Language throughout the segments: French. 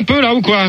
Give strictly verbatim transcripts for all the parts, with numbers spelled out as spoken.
un peu là ou quoi?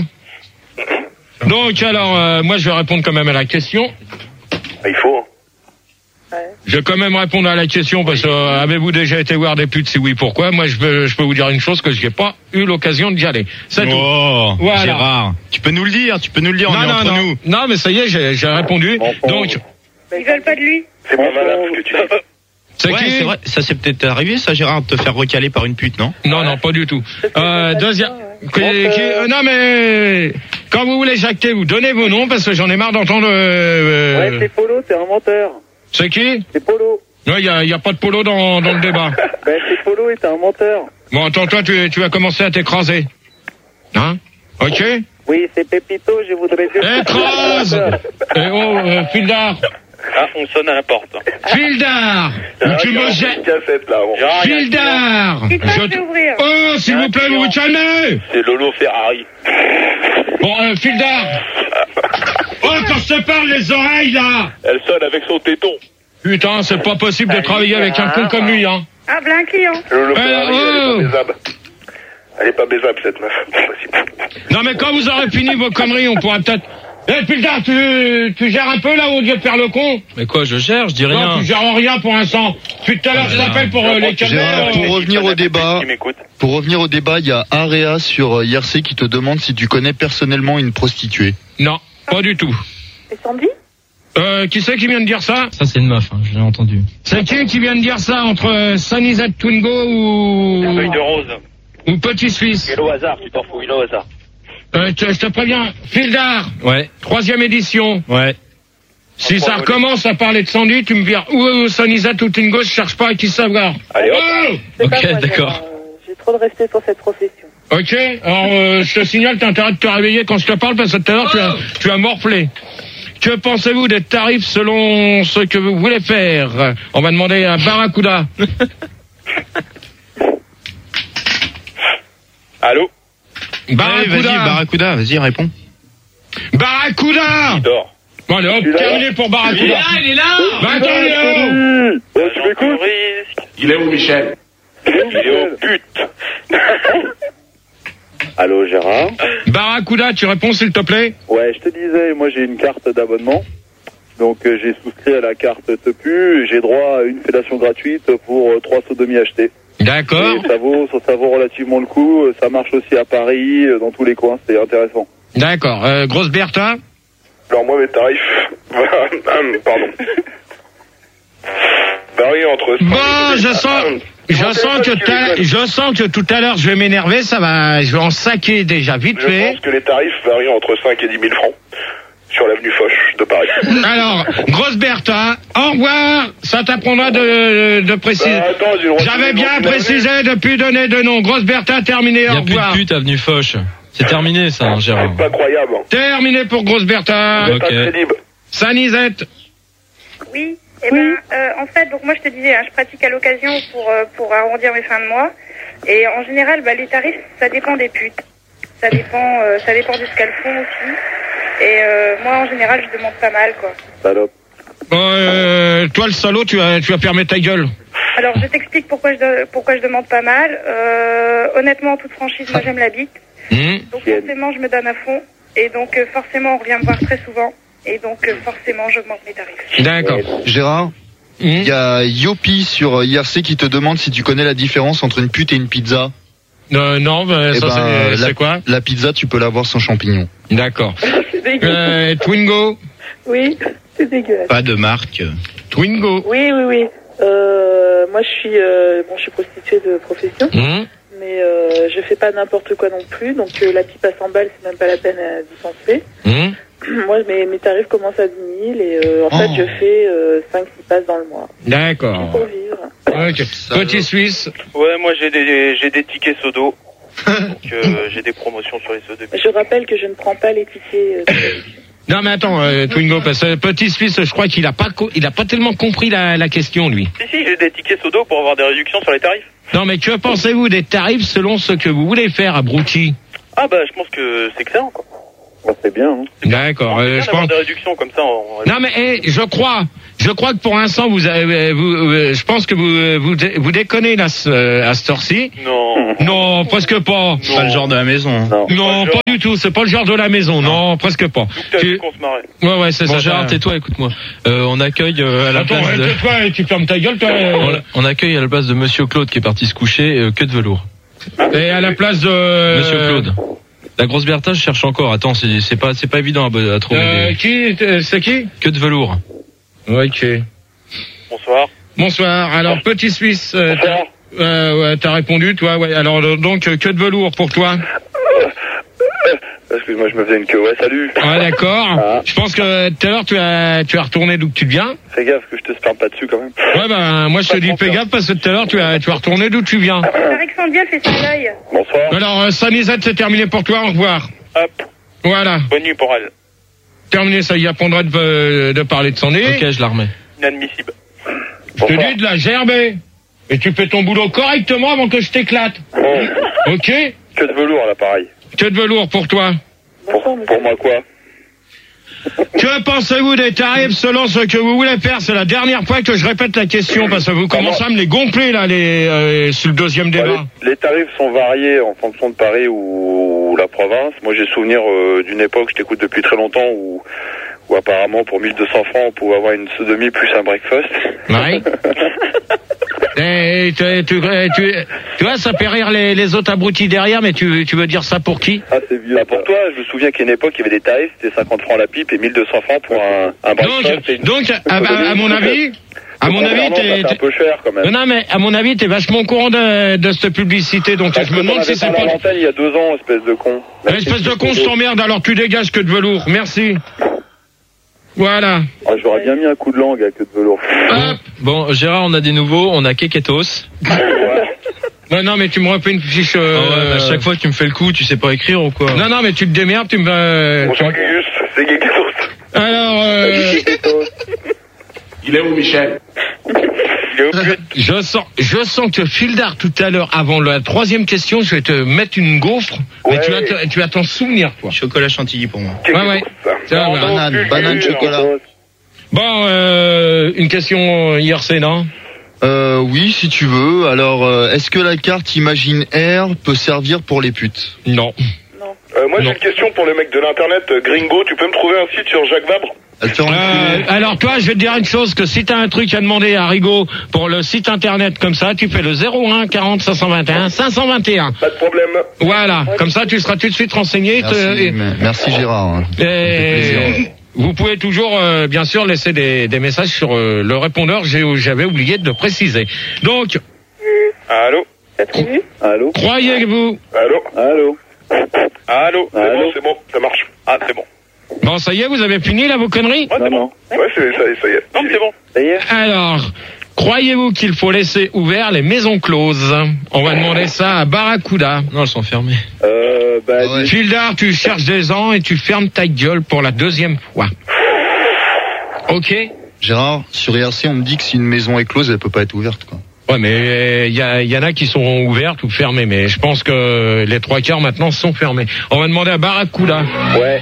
Donc alors, euh, moi je vais répondre quand même à la question. Il faut. Je vais quand même répondre à la question parce que euh, avez-vous déjà été voir des putes? Si oui, pourquoi? Moi, je peux, je peux vous dire une chose, que je n'ai pas eu l'occasion d'y aller. C'est oh, tout. Voilà. Gérard, tu peux nous le dire, tu peux nous le dire, on non, est non, entre non. nous. Non, mais ça y est, j'ai, j'ai répondu. Bon, Donc, Ils veulent pas de lui. c'est pas malade ce que tu dis. c'est Ouais, qui? c'est vrai, ça c'est peut-être arrivé ça, Gérard, de te faire recaler par une pute, non? Non, non, pas du tout. Euh, deuxième. Qui- qui- euh, non, mais quand vous voulez jacter, vous donnez vos noms parce que j'en ai marre d'entendre. Euh, Ouais, c'est Polo, c'est un menteur. c'est qui? C'est Polo. Non, il y a, y a pas de polo dans, dans le débat. Ben, c'est Polo et t'es un menteur. Bon, attends, toi, tu, tu vas commencer à t'écraser. Hein? Ok? Oui, c'est Pépito, je voudrais dire... Écrase! Eh oh, euh, Fildar! Ah, on sonne à la porte. Fildar! Tu me jettes! Cassette là. Bon. Fildar! Qui Je peut te- ouvrir? Oh, s'il vous plaît, vous vous calmez! C'est Lolo Ferrari. Bon, euh, Fildar! Oh, quand je te parle, les oreilles, là! Elle sonne avec son téton. Putain, c'est pas possible de travailler avec un con comme lui, hein! Ah, ben un client. Lolo Eh, Ferrari, oh. elle est pas baisable. Elle est pas baisable cette meuf. C'est possible. Non, mais quand vous aurez fini vos conneries, on pourra peut-être... Eh, Fildar, tu, tu gères un peu, là, au lieu de faire le con? Mais quoi, je gère, je dis Non, rien. tu gères rien pour l'instant. Depuis tout à l'heure, je t'appelle pour euh, les Gérard, caméras. pour revenir au débat, Qui m'écoute. pour revenir au débat, il y a Area sur euh, I R C qui te demande si tu connais personnellement une prostituée. Non, pas du tout. C'est Sandy? Euh, qui c'est qui vient de dire ça? Ça c'est une meuf, hein, je l'ai entendu. C'est qui qui vient de dire ça entre euh, Sunny Z Twingo ou... Feuille de rose. ou Petit Suisse? Quel au hasard, tu t'en fous, il au hasard. Euh, je je te préviens, Fildar, Ouais, troisième édition. ouais. Si ça recommence à parler de Sandy, tu me vires ou ou Sunny Z ou Twingo, je cherche pas à qui savoir. Allez hop. Oh C'est pas Ok, moi, d'accord. Gérard, euh, J'ai trop de respect pour cette profession. Ok, alors euh, je te signale, t'as intérêt de te réveiller quand je te parle parce que tout à l'heure tu as, tu as morflé. Que pensez-vous des tarifs selon ce que vous voulez faire? On va demander à Barracuda. Allô? Allez, vas-y, Barracuda. Barracuda, vas-y, réponds. Barracuda. Il dort. Bon allez hop, terminé pour Barracuda. il est là. Bah attends, il est où? Ouais, tu m'écoutes? Il est où, Michel? Il est au pute. Allô, Gérard? Barracuda, tu réponds s'il te plaît? Ouais, je te disais, moi j'ai une carte d'abonnement. Donc euh, j'ai souscrit à la carte Tepu et j'ai droit à une fellation gratuite pour euh, trois sodomies achetées. D'accord. Et ça vaut, ça, ça vaut relativement le coup. Ça marche aussi à Paris, euh, dans tous les coins, c'est intéressant. D'accord. Euh, grosse Bertha? Alors moi mes tarifs, pardon, varient entre... Bon, je sens, je sens que t'as- je sens que tout à l'heure je vais m'énerver, ça va, je vais en saquer déjà vite Je fait. pense que les tarifs varient entre cinq et dix mille francs sur l'avenue Foch de Paris. Alors, grosse Bertha, au revoir, ça t'apprendra de, de préciser. Bah, attends, j'ai le droit de J'avais donner bien le nom de précisé depuis donner de nom. Grosse Bertha, terminé, Il au y a plus revoir. de pute avenue Foch. C'est terminé ça, hein, Gérard. C'est pas croyable. hein. Terminé pour Grosse Bertha. C'est Ok. pas crédible. Sanisette. Oui. Eh ben, euh, en fait, donc moi je te disais, hein, je pratique à l'occasion pour euh, pour arrondir mes fins de mois. Et en général, bah, les tarifs, ça dépend des putes. Ça dépend, euh, ça dépend de ce qu'elles font aussi. Et euh, moi, en général, je demande pas mal, quoi. Salope. Bon, euh, toi le salaud, tu vas, tu vas fermer ta gueule. Alors, je t'explique pourquoi je de- pourquoi je demande pas mal. Euh, honnêtement, en toute franchise, moi j'aime la bite. Hum. Donc forcément, je me donne à fond. Et donc euh, forcément, on revient me voir très souvent. Et donc euh, forcément, j'augmente mes tarifs. D'accord. Gérard, il Hum. y a Yopi sur euh, I R C qui te demande si tu connais la différence entre une pute et une pizza. Euh, non, bah, Eh ça ben, c'est, la, c'est quoi? la pizza, tu peux l'avoir sans champignons. D'accord. C'est dégueu. Euh, Twingo. Oui, c'est dégueulasse. Pas de marque. Twingo. Oui, oui, oui. Euh, moi, je suis, euh, bon, je suis prostituée de profession, Hum. mais euh, je fais pas n'importe quoi non plus. Donc, euh, la pipe à cent balles, c'est même pas la peine à dispenser. Hum. Moi, mes, mes tarifs commencent à dix mille et euh, en Oh. fait, je fais euh, cinq six passes dans le mois D'accord. pour vivre. Ok. Petit Suisse. Ouais, moi j'ai des j'ai des tickets sodo. Donc euh, j'ai des promotions sur les sodos. Je rappelle que je ne prends pas les tickets. Euh, Non mais attends, euh, Twingo, parce que Petit Suisse, je crois qu'il a pas, co- il a pas tellement compris la, la question lui. Si si, j'ai des tickets sodo pour avoir des réductions sur les tarifs. Non mais que pensez-vous des tarifs selon ce que vous voulez faire, abruti? Ah bah je pense que c'est excellent quoi. Bah, c'est bien. Hein. D'accord. Euh, je pense. Des réductions comme ça. On... Non mais eh, je crois, je crois que pour l'instant vous avez, vous, euh, je pense que vous vous, vous déconnez là euh, à cette heure-ci. Non. Non, presque pas. C'est pas le genre de la maison. Non. Non, pas du tout. C'est pas le genre de la maison. Non, non presque pas. Tu... qu'on se marrait. Ouais, ouais, c'est Bon, ça. Gérard, tais-toi, écoute-moi. Euh, on accueille euh, à la Attends, place de... tais-toi, tu fermes ta gueule, toi. on, on accueille à la place de Monsieur Claude qui est parti se coucher, euh, que de velours. Et à la place de Monsieur Claude. La grosse Bertha, je cherche encore. Attends, c'est, c'est pas, c'est pas évident à, à trouver. Euh, des... qui, c'est qui? Que de velours. Ok. Bonsoir. Bonsoir. Alors, petit Suisse, euh, t'as, euh, ouais, t'as répondu, toi, ouais. Alors, donc, que de velours pour toi? Excuse-moi, je me faisais une queue. Ouais, salut. Ah, d'accord. Ah. Je pense que tout à l'heure, tu as, tu as retourné d'où tu viens. Fais gaffe que je te sperme pas dessus quand même. Ouais, ben, moi, je te dis, fais gaffe parce que tout à l'heure, tu as, tu as retourné d'où tu viens. Alexandre Biel fait son œil. Bonsoir. Alors, euh, Sanisette, c'est terminé pour toi. Au revoir. Hop. Voilà. Bonne nuit pour elle. Terminé, ça y apprendra de, euh, de parler de son nez. Ok, je la remets. Inadmissible. Je te dis de la gerber. Et tu fais ton boulot correctement avant que je t'éclate. Oh. Ok? Que de velours à l'appareil. Que de velours pour toi. Pour, pour moi quoi? Que pensez-vous des tarifs selon ce que vous voulez faire? C'est la dernière fois que je répète la question parce que vous commencez à me les gonfler là, les, euh, sur le deuxième Bah, débat. les, les tarifs sont variés en fonction de Paris ou, ou la province. Moi j'ai souvenir euh, d'une époque, je t'écoute depuis très longtemps, où, où apparemment pour mille deux cents francs on pouvait avoir une sodomie plus un breakfast. Ouais. Et tu, tu, tu, tu vois, ça fait rire les, les autres abrutis derrière, mais tu, tu veux dire ça pour qui? Ah c'est vieux. Bah, pour toi, je me souviens qu'à une époque il y avait des tarifs, c'était cinquante francs la pipe et mille deux cents francs pour un, un breakfast. Donc, donc à, à, à mon avis, à mon avis, t'es, c'est un peu cher quand même. non, non, mais à mon avis, t'es vachement au courant de, de cette publicité, donc Parce je me demande si c'est pas... l'antenne il y a deux ans, espèce de con. Espèce de con, je t'emmerde, alors tu dégages que de velours. Merci. Voilà. Ah, j'aurais bien mis un coup de langue à que de velours. Hop. Bon, Gérard, on a des nouveaux. On a Keketos. Non, non, mais tu me refais une fiche... Euh... Oh ouais, bah, chaque fois que tu me fais le coup, tu sais pas écrire ou quoi? Non, non, mais tu te démerdes, tu me... Euh, tu... Bonjour Gugus, c'est Gugus. Alors, euh... Il est où, Michel? Il est au but. je sens, je sens que Fildar, tout à l'heure, avant la troisième question, je vais te mettre une gaufre, mais Ouais. tu vas, te- tu vas t'en souvenir, toi. Chocolat chantilly pour moi. Ouais, ouais. Ça va, Non, banane, plus, banane, plus, chocolat. euh, Bon, euh, une question I R C, non? Euh, oui, si tu veux. Alors, euh, est-ce que la carte Imagine Air peut servir pour les putes? Non. Euh, moi j'ai Non. une question pour le mec de l'internet, euh, Gringo, tu peux me trouver un site sur Jacques Vabre? Elle te rend Euh, enculé. alors toi, je vais te dire une chose, que si t'as un truc à demander à Rigaud pour le site internet comme ça, tu fais le zéro un quarante cinq cent vingt et un cinq cent vingt et un. Pas de problème. Voilà, comme ça tu seras tout de suite renseigné. Merci, te- et- mais- merci Gérard. hein. Ça me fait et- plaisir. vous pouvez toujours, euh, bien sûr, laisser des, des messages sur euh, le répondeur. J'ai, j'avais oublié de le préciser. Donc, Allô? Allô? croyez-vous... Allô? Allô? Allô? C'est Allô? bon, c'est bon, ça marche. Ah, c'est bon. Bon, ça y est, vous avez fini là vos conneries? Ouais, Non, c'est bon. non. Ouais, c'est, ça, y est, ça y est. Non, c'est bon. Ça y est? Alors, croyez-vous qu'il faut laisser ouverts les maisons closes? On va demander ça à Barracuda. Non, elles sont fermées. Euh, bah, Ah ouais. Fildar, tu cherches des ans et tu fermes ta gueule pour la deuxième fois. Ok? Gérard, sur I R C, on me dit que si une maison est close, elle peut pas être ouverte, quoi. Ouais, mais il y, a- y en a qui sont ouvertes ou fermées, mais je pense que les trois quarts maintenant sont fermés. On va demander à Barracuda. ouais.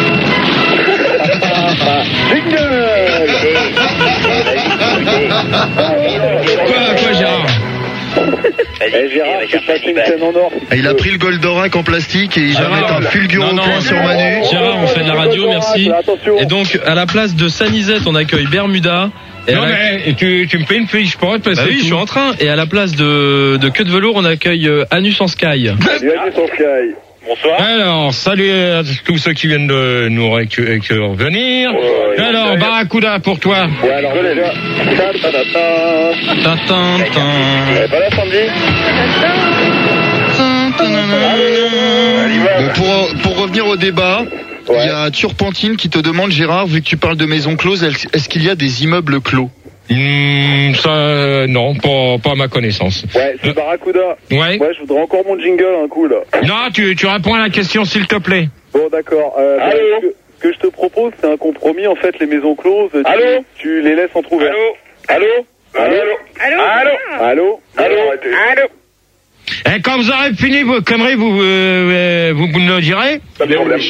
Quoi, quoi, Gérard? Eh Gérard, je passe une scène en or. Ah, il a pris le Goldorak en plastique et il va Gérard. mettre un fulgure Non, au non, coin sur Manu. Gérard, on fait de la radio, merci. Attention. Et donc, à la place de Sanisette, on accueille Bermuda. Et Non, à la- mais tu, tu me fais une fiche pour eux, parce Bah que oui, je tout- suis en train. Et à la place de, de Queue de Velours, on accueille euh, Anus en Sky. Salut à ton Sky. Bonsoir. Alors, salut à tous ceux qui viennent de nous récu- récu- revenir. Ouais, Alors, Barracuda pour toi. Ouais, alors déjà. Ta, ta, ta, ta. Tintin, tin. Elle est pas là, Sandy? Bon, pour, pour revenir au débat, il Ouais. y a Turpentine qui te demande, Gérard, vu que tu parles de maisons closes, est- est-ce qu'il y a des immeubles clos? Hmm, ça, euh, non, pas, pas à ma connaissance. Ouais, c'est Barracuda. Ouais. Ouais, je voudrais encore mon jingle un coup là. Non, tu, tu réponds à la question, s'il te plaît. Bon, d'accord. Euh, bah, Allô? ce, que, ce que je te propose, c'est un compromis. En fait, les maisons closes, tu, Allô? tu les laisses entrouvertes. Allô? Allô? Allô? Allô? Allô? Allô? Allô? Arrêtez. Allô? Et quand vous aurez fini vos conneries, vous, euh, euh, vous, vous me le direz. Pas de Il est où, problème. Michel?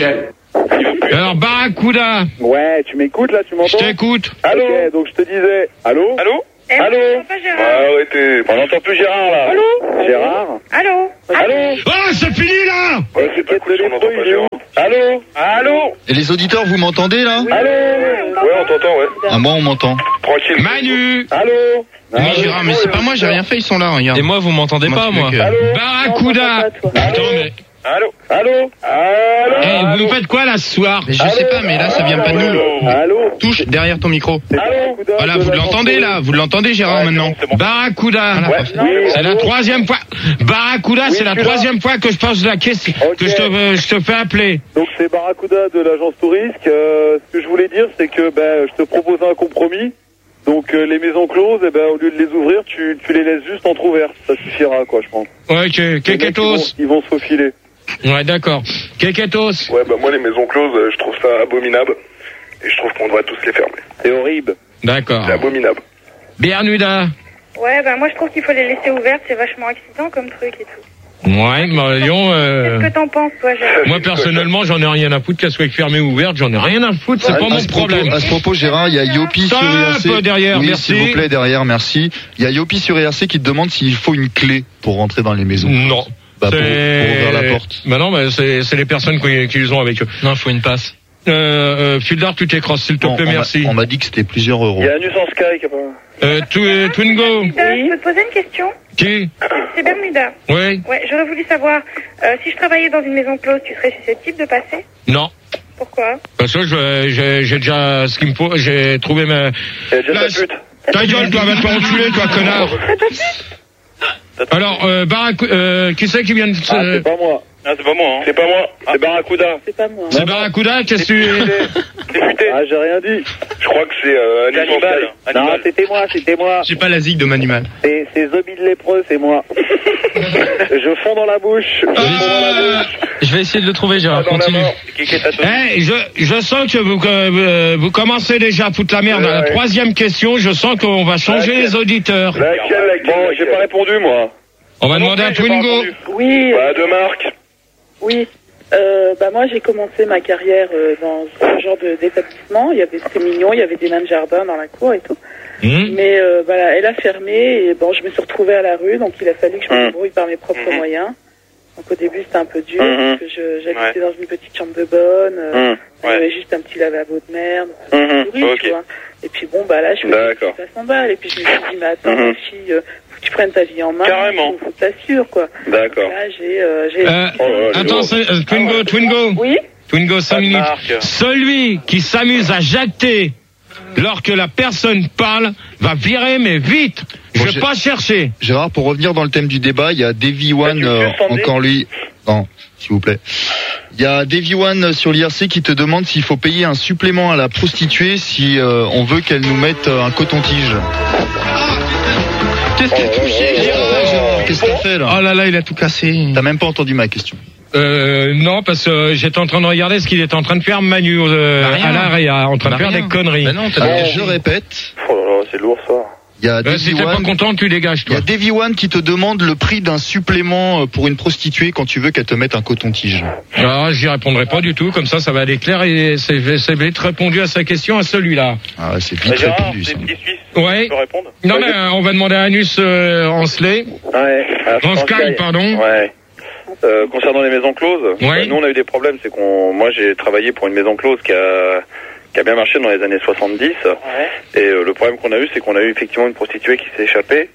Alors, Barracuda. Ouais, tu m'écoutes là, tu m'entends? Je t'écoute. Allô. Ok, donc je te disais. Allô. Allô? Eh, Allô. on pas Gérard. Ah, arrêtez. On n'entend plus Gérard là. Allô. Gérard. Allô. Allô. Oh, c'est fini là. Ouais, c'est pas cool, on n'entend pas Gérard. Allô. Allô. Et les auditeurs, vous m'entendez là? Allô. Ouais, on t'entend, ouais. Ah, moi, on m'entend. Tranquille. Manu. Allô. Oui, Gérard, mais c'est pas moi, j'ai rien fait, ils sont là, regarde. Et moi, vous m'entendez pas, moi. Allô. Barracuda. Attends, mais... Allô. Allô. Allô. Eh, vous faites quoi là ce soir? Mais je sais pas, mais là, ça vient pas de nous. Allô. Touche derrière ton micro. Allô. Voilà, vous l'entendez là, vous l'entendez, Gérard, maintenant. Barracuda. Ouais. C'est la troisième fois. Barracuda, c'est la je suis troisième fois que je pose la question, que je te, euh, je te fais appeler. Donc c'est Barracuda de l'agence Tourisque. Euh, ce que je voulais dire, c'est que ben, je te propose un compromis. Donc euh, les maisons closes, eh ben, au lieu de les ouvrir, tu, tu les laisses juste entrouvertes. Ça suffira, quoi, je pense. Ouais, que, Les mecs, ils Keketos. vont, ils vont se faufiler. Ouais, d'accord. Keketos. Ouais, bah moi les maisons closes, euh, je trouve ça abominable. Et je trouve qu'on devrait tous les fermer. C'est horrible. D'accord. C'est abominable. Bernuda. Ouais, bah moi je trouve qu'il faut les laisser ouvertes, c'est vachement excitant comme truc et tout. Ouais, Marion, euh... Qu'est-ce que t'en penses, toi, Gérard? moi personnellement, j'en ai rien à foutre qu'elle soit fermée ou ouverte, j'en ai rien à foutre, c'est À- pas à mon ce propos- problème. À ce propos, Gérard, il y a Yopi Stop, sur I R C. derrière, oui, merci. s'il vous plaît, derrière, merci. Il y a Yopi sur I R C qui te demande s'il faut une clé pour rentrer dans les maisons. Non. Bah, pour, pour C'est- ouvrir la porte. Bah non, mais c'est, c'est les personnes qui, qui les ont avec eux. Non, il faut une passe. Euh, euh, Fildar, tu t'écrosses, s'il te Non, plaît, on m'a- merci. On m'a dit que c'était plusieurs euros. Il y a Anus en Sky qui a pas... Euh, tu, euh, Twingo. Bermuda, je peux te poser une question? Qui? C'est Bermuda. Oui. Ouais, j'aurais voulu savoir, euh, si je travaillais dans une maison close, tu serais susceptible de passer? Non. Pourquoi? Parce que je, j'ai, j'ai déjà ce qu'il me faut, j'ai trouvé ma... Il y a déjà La- ta pute. Ta gueule, toi, va te faire enculer, toi, connard. Alors, euh, Barac, euh, qui c'est qui vient de... se- Ah, c'est pas moi. Ah, c'est pas moi, hein. C'est pas moi. C'est Barracuda. C'est pas moi. c'est Barracuda, qu'est-ce que tu... C'est futé. Ah, j'ai rien dit. Je crois que c'est euh, C'est Anus en Sky. animal. Non, Animal. c'était moi, c'était moi. J'ai pas la zig de Manumal. C'est, c'est Zombie de lépreux, c'est moi. Je fonds dans la bouche. Je fonds dans la Ah, bouche. Je vais essayer de le trouver, Gérard, Dans la continue. mort. Qui qui est ta Eh, je, je sens que vous, que, euh, vous commencez déjà à foutre la merde. Ouais, À la ouais. troisième question, je sens qu'on va changer Ouais, les auditeurs. Laquelle, laquelle, Bon, j'ai pas répondu, moi. On va demander à Twingo. Oui, Bah, de Marc. oui. Euh, bah moi j'ai commencé ma carrière euh, dans ce genre de, d'établissement. Il y avait, c'était mignon, il y avait des nains de jardin dans la cour et tout. Hum. Mais euh, voilà, elle a fermé et bon, je me suis retrouvée à la rue, donc il a fallu que je me Mhm. débrouille par mes propres Mhm. moyens. Donc au début c'était un peu dur Mhm. parce que je, j'habitais dans une petite chambre de bonne. Euh, Hum. Il y avait juste un petit lavabo de merde. Mhm. Pourri, Ok. tu vois. Et puis bon bah là je me D'accord. suis à cent balles et puis je me suis dit mais attends Mhm. ma fille, euh, faut que tu prennes ta vie en main. Carrément. Faut, faut que t'assures quoi. D'accord. Là j'ai, euh, j'ai. Euh, Oh là là, les attends, lourds. c'est- euh, Twingo, Twingo. Oui. Twingo, cinq Pas de minutes. marque. Celui qui s'amuse à jacter lorsque la personne parle va virer, mais vite. Je Bon, vais j'ai- pas chercher. Gérard, pour revenir dans le thème du débat, il y a Davy One, tu veux euh, Sandy encore lui. Non, s'il vous plaît. Il y a Davy One sur l'I R C qui te demande s'il faut payer un supplément à la prostituée si euh, on veut qu'elle nous mette euh, un coton-tige. Qu'est-ce qu'il a touché, Gérard? Qu'est-ce qu'elle fait là Oh là là, il a tout cassé. T'as même pas entendu ma question. Euh, non, parce que j'étais en train de regarder ce qu'il était en train de faire Manu euh, Bah, rien. à l'arrêt, en train de Bah, faire rien. des conneries. Bah non, t'as Alors, dit- je répète, Oh là là, c'est lourd, ça. il y a Bah, si Davy t'es pas One, content, tu dégages, il y toi. a Davy One qui te demande le prix d'un supplément euh, pour une prostituée quand tu veux qu'elle te mette un coton-tige. Ah, j'y répondrai pas du tout, comme ça, ça va aller clair et c'est, c'est vite répondu à sa question, à celui-là. Ah ouais, c'est Bah, vite Gérard, répondu c'est ça. petit suisse. Ouais. Tu peux répondre? Non, mais euh, on va demander à Anus euh, Ancelet. Ouais. Ah, En je pense Sky, qu'il y a- pardon. Ouais. Euh, concernant les maisons closes, Ouais. euh, nous on a eu des problèmes, c'est qu'on, moi j'ai travaillé pour une maison close qui a, qui a bien marché dans les années soixante-dix. Et euh, le problème qu'on a eu, c'est qu'on a eu effectivement une prostituée qui s'est échappée.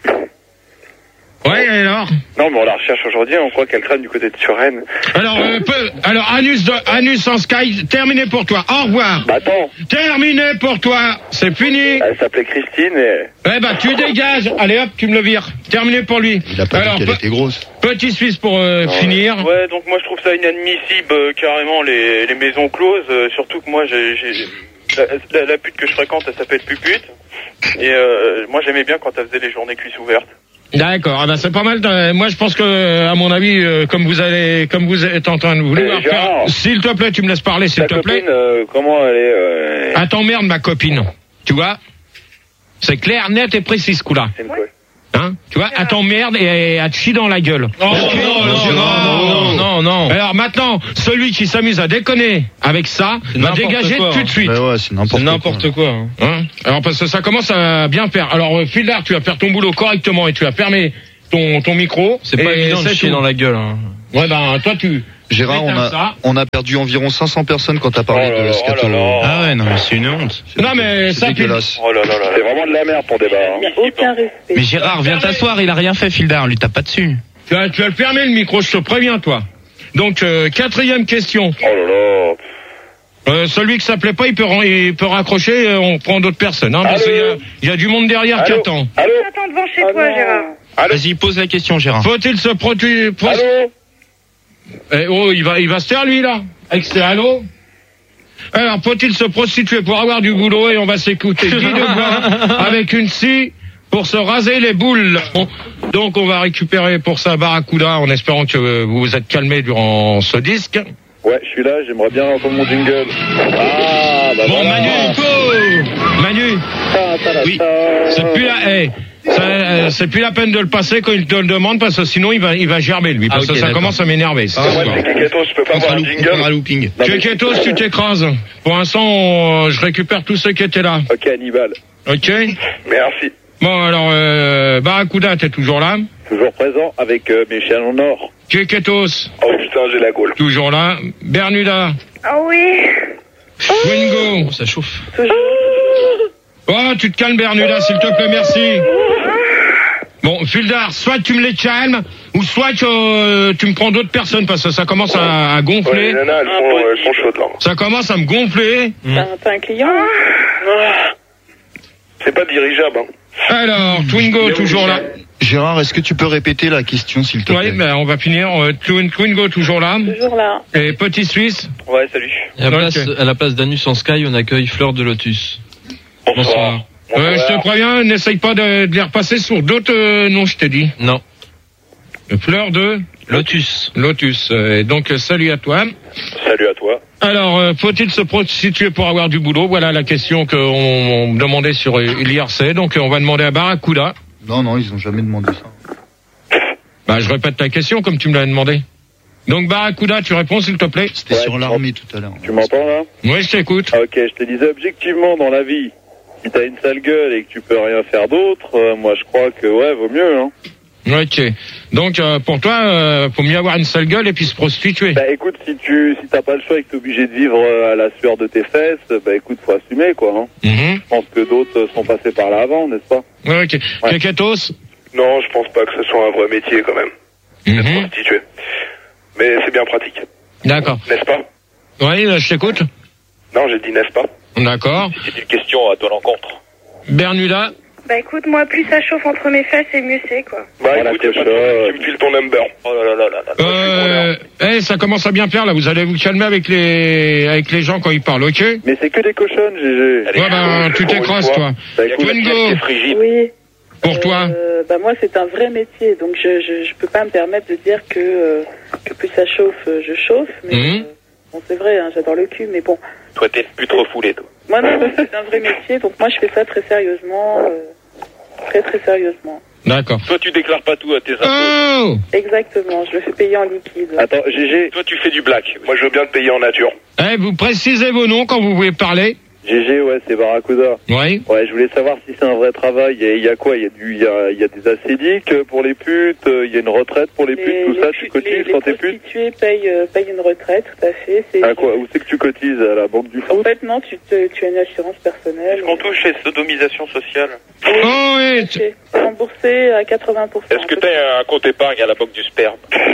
Ouais, et alors Non, mais on la recherche aujourd'hui, on croit qu'elle traîne du côté de Suresnes. Alors, euh, peu, alors Anus, de, Anus en Sky, terminé pour toi. Au revoir. Bah attends, Terminé pour toi. C'est fini. elle s'appelait Christine et... Eh ben, tu dégages. Allez hop, tu me le vires. Terminé pour lui. Il a pas Alors, dit qu'elle pe- était grosse. petit Suisse pour euh, Ouais. finir. Ouais, donc moi je trouve ça inadmissible euh, carrément les, les maisons closes, euh, surtout que moi j'ai, j'ai la, la, la pute que je fréquente, elle s'appelle Pupute, et euh, moi j'aimais bien quand elle faisait les journées cuisses ouvertes. D'accord. Ah ben, c'est pas mal. Euh, Moi, je pense que, à mon avis, euh, comme vous allez, comme vous êtes en train de vouloir Eh, faire, Gérard. s'il te plaît, tu me laisses parler, s'il Ta te plaît. copine, euh, comment elle est euh... Ah, t'emmerdes ma copine. Tu vois? C'est clair, net et précis, ce coup-là. C'est une quoi? Hein, tu vois, à t'emmerde et à te chier dans la gueule. Oh, okay. non, non, Gérard, non, non, non. Alors maintenant, celui qui s'amuse à déconner avec ça va dégager quoi, tout de suite. Ouais, ouais, c'est n'importe, c'est n'importe quoi. Hein. Hein Alors parce que ça commence à bien faire. Alors Fildar, tu vas faire ton boulot correctement et tu vas fermer ton ton micro. C'est pas évident de chier dans la gueule. Hein. Ouais, ben toi tu. Gérard, on a, on a perdu environ cinq cents personnes quand t'as parlé oh de scato. Oh là là. Ah ouais, non, mais c'est une honte. C'est non, mais c'est ça, dégueulasse. Oh là là là, c'est vraiment de la merde ton débat. Il n'y a aucun respect. Mais Gérard, viens t'asseoir, il a rien fait, Fildar, on lui tape pas dessus. Tu vas, tu vas le fermer le micro, je te préviens, toi. Donc, euh, quatrième question. Oh là là. Euh, celui qui s'appelait pas, il peut, il peut raccrocher, euh, on prend d'autres personnes. Hein, parce qu'il y a, il y a du monde derrière qui attend. Allô. Attends devant chez Oh toi, non. Gérard. Vas-y, pose la question, Gérard. Faut-il se protéger? Allô. Eh, oh, il va, il va se taire, lui, là. Avec ses allô. Alors, faut-il se prostituer pour avoir du boulot? Et on va s'écouter Guy Deblanc avec une scie pour se raser les boules. Bon, donc, on va récupérer pour ça Barracuda en espérant que vous vous êtes calmé durant ce disque. Ouais, je suis là, j'aimerais bien entendre mon jingle. Ah, bah Bon, voilà. Manu, go Manu, Ta, ta, ta, oui, ta. c'est plus la, eh, ça, euh, c'est plus la peine de le passer quand il te le demande parce que sinon il va, il va germer lui, parce Ah, ok, que ça d'accord. commence à m'énerver. cette Ah, moi, histoire. c'est Keketos, je peux pas avoir un jingle. looping. Non, mais- Keketos, tu t'écrases. Pour l'instant, on- je récupère tous ceux qui étaient là. Ok, Hannibal. Ok. Merci. Bon, alors, euh, Barracuda, t'es toujours là. Toujours présent avec euh, mes chiens en or. Keketos, Oh putain, j'ai la gaule. toujours là. Bernuda, Ah oui. Wingo. Oh, ça chauffe. Oh, tu te calmes, Bernuda, s'il te plaît, merci. Bon, Fildar, soit tu me les calmes, ou soit tu, euh, tu me prends d'autres personnes, parce que ça commence à, à Ouais, gonfler. les nanas, elles sont, elles sont chaudes là. Ça commence à me gonfler. T'as t'as un client hein? C'est pas dirigeable, hein. Alors, Twingo, toujours là. Gérard, est-ce que tu peux répéter la question, s'il te plaît? Oui, ben, on va finir. Euh, Twin- Twingo, toujours là. Toujours là. Et Petit Suisse. Ouais, salut. Et à, la Ok. place, à la place d'Anus en Sky, on accueille Fleur de Lotus. Bonsoir. Euh, je te préviens, n'essaye pas de, de les repasser sur d'autres euh, noms, je t'ai dit. Non. Fleur de Lotus. Lotus. Euh, donc, euh, salut à toi. Salut à toi. Alors, euh, faut-il se prostituer pour avoir du boulot? Voilà la question qu'on on demandait sur euh, l'I R C. Donc, euh, on va demander à Barracuda. Non, non, ils ont jamais demandé ça. Bah, je répète la question comme tu me l'as demandé. Donc, Barracuda, tu réponds, s'il te plaît? C'était Ouais, sur tu l'armée tout à l'heure. Tu m'entends là? Oui, je t'écoute. Ah, ok, je te disais objectivement dans la vie, si t'as une sale gueule et que tu peux rien faire d'autre, euh, moi je crois que ouais, vaut mieux, hein. Ok. Donc, euh, pour toi, euh, faut mieux avoir une sale gueule et puis se prostituer. Bah écoute, si tu si t'as pas le choix et que t'es obligé de vivre euh, à la sueur de tes fesses, bah écoute, faut assumer quoi, hein. Mhm. Je pense que d'autres euh, sont passés par là avant, n'est-ce pas? Ok. Ouais. Keketos? Non, je pense pas que ce soit un vrai métier quand même. Mhm. Prostitué. Mais c'est bien pratique. D'accord. N'est-ce pas? Oui, là, je t'écoute. Non, j'ai dit n'est-ce pas? D'accord. C'est une question à ton encontre. Bernuda? Bah écoute, moi, plus ça chauffe entre mes fesses, et mieux c'est, quoi. Bah Oh, la écoute, y a pas de cochonne. problème, tu me files ton number. Oh là là là là là. Euh, eh, ça commence à bien faire, là. Vous allez vous calmer avec les, avec les gens quand ils parlent, ok? Mais c'est que des cochonnes, G G. Allez, Ouais, ben, tu t'écrases, toi. Bah Y a que écoute, la Twingo. pièce qui est frigide. Oui. Pour toi? Euh, bah moi c'est un vrai métier, donc je, je je peux pas me permettre de dire que euh, que plus ça chauffe, euh, je chauffe. Mais Mhm. euh, bon c'est vrai, hein, j'adore le cul, mais bon. Toi, t'es plus trop foulé, toi. Moi non, c'est un vrai métier, donc moi je fais ça très sérieusement, euh, très très sérieusement. D'accord. Toi, tu déclares pas tout à tes impôts. Oh! Exactement, je le fais payer en liquide. attends, G G, Toi, tu fais du black. Moi, je veux bien te payer en nature. Eh, vous précisez vos noms quand vous voulez parler? G G, ouais, c'est Barracuda. Oui. Ouais, je voulais savoir si c'est un vrai travail. Il y a, il y a quoi? Il y a du, il y a, il y a des acédiques pour les putes. euh, Il y a une retraite pour les putes. Tout ça, tu les- cotises les quand t'es pute? prostituées payent, euh, payent une retraite, tout à fait. C'est- À quoi? Où c'est que tu cotises? À la banque du En foot? fait, non, tu, te, tu as une assurance personnelle. Est-ce qu'on touche les sodomisations sociales? Oh, oui. tu- C'est remboursé à quatre-vingts pour cent. Est-ce que t'as un compte épargne à la banque du sperme?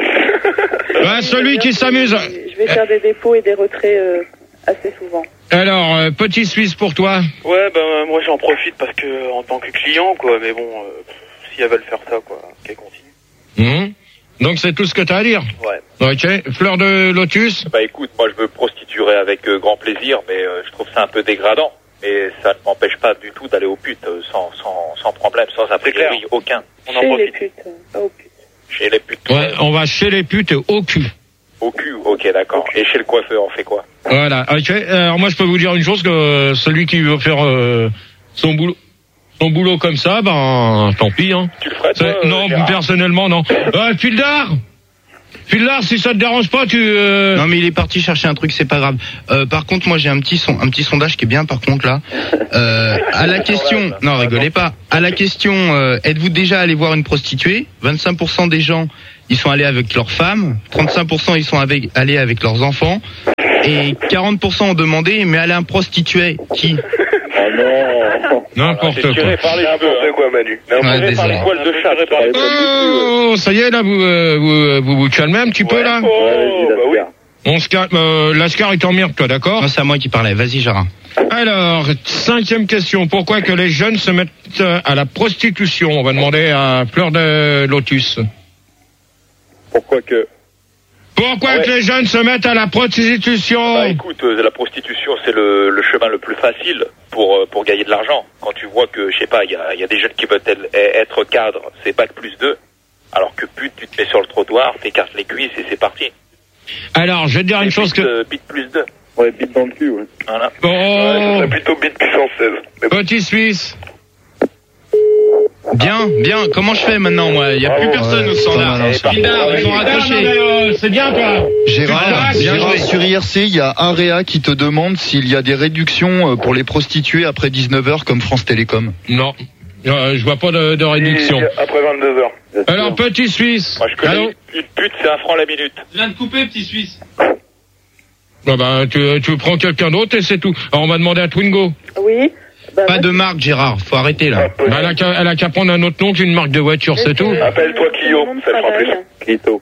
Ah, celui qui s'amuse. Je vais faire des dépôts et des retraits euh, assez souvent. Alors, euh, Petit Suisse pour toi. Ouais, ben moi j'en profite parce que en tant que client, quoi. Mais bon, euh, si elles veulent faire ça, quoi, qu'elles continuent. Mhm. Donc, c'est tout ce que t'as à dire? Ouais. Ok. Fleur de Lotus? Bah écoute, moi je me prostituerai avec euh, grand plaisir, mais euh, je trouve ça un peu dégradant. Mais ça ne m'empêche pas du tout d'aller aux putes euh, sans, sans, sans problème, sans a priori aucun. On en Chez les profite. putes, euh, pas aux putes. Chez les putes. Ouais, on va chez les putes au cul. Au cul, ok d'accord. Et chez le coiffeur, on fait quoi? Voilà. Ok. Alors moi, je peux vous dire une chose que celui qui veut faire euh, son boulot, ton boulot comme ça, ben tant pis. Hein. Tu le ferais toi, C'est- Non, euh, Gérard personnellement non. Euh, Fildar, Fildar, si ça te dérange pas, tu. Euh... Non mais il est parti chercher un truc, c'est pas grave. Euh, par contre, moi j'ai un petit son, un petit sondage qui est bien. Par contre là, euh, à la question, non rigolez pas. À la question, euh, êtes-vous déjà allé voir une prostituée? vingt-cinq pour cent des gens, ils sont allés avec leurs femmes. trente-cinq pour cent ils sont avec, allés avec leurs enfants. Et quarante pour cent ont demandé, mais aller un prostitué qui? Oh non. N'importe C'est tiré quoi. par les cheveux. N'importe quoi, Manu. Ouais, Tiré par désolé. les poils de chat. Tiré par les poils de Oh, ça y est là, vous euh, vous, vous vous calmez un petit peu là. Oh, Vas-y, bah oui. Lascar. On se calme. Euh, Lascar est en mire, toi, d'accord? Non, c'est à moi qui parlais. Vas-y, Gérard. Alors, cinquième question. Pourquoi que les jeunes se mettent euh, à la prostitution? On va demander à Fleur de Lotus. Pourquoi que... Pourquoi Ouais. que les jeunes se mettent à la prostitution? Bah écoute, euh, la prostitution c'est le, le chemin le plus facile pour euh, pour gagner de l'argent. Quand tu vois que je sais pas, il y a, il y a des jeunes qui veulent être, être cadres, c'est bac plus deux. Alors que pute, tu te mets sur le trottoir, t'écartes les cuisses et c'est parti. Alors, je vais te dire une Et chose bite, que... euh, bite plus deux. Ouais, bite dans le cul, ouais. Voilà. Oh, Ouais, c'est plutôt bite puissance seize. petit Suisse. Bien, bien. Comment je fais maintenant, moi? Il y a plus personne ouais, au ça standard. va, non, ça Fildar, ils ont Ah, non, mais, raccroché. euh, c'est bien, toi. Gérard, Ah, bien Gérard, joué. sur I R C, il y a Area qui te demande s'il y a des réductions euh, pour les prostituées après dix-neuf heures comme France Télécom. Non. Euh, je vois pas de, de réduction. Et après vingt-deux heures. Alors, petit Suisse. Moi je connais Allô? une pute, c'est un franc la minute. Je viens de couper, petit Suisse. Ah ben, tu, tu prends quelqu'un d'autre et c'est tout. Alors, on va demander à Twingo. Oui. Bah, Pas moi, de marque, Gérard. Faut arrêter là. Ben, elle a qu'à elle a qu'à prendre un autre nom qu'une marque de voiture, c'est tout. Appelle-toi Clio, c'est mon ça le fera travail. plus. Clito.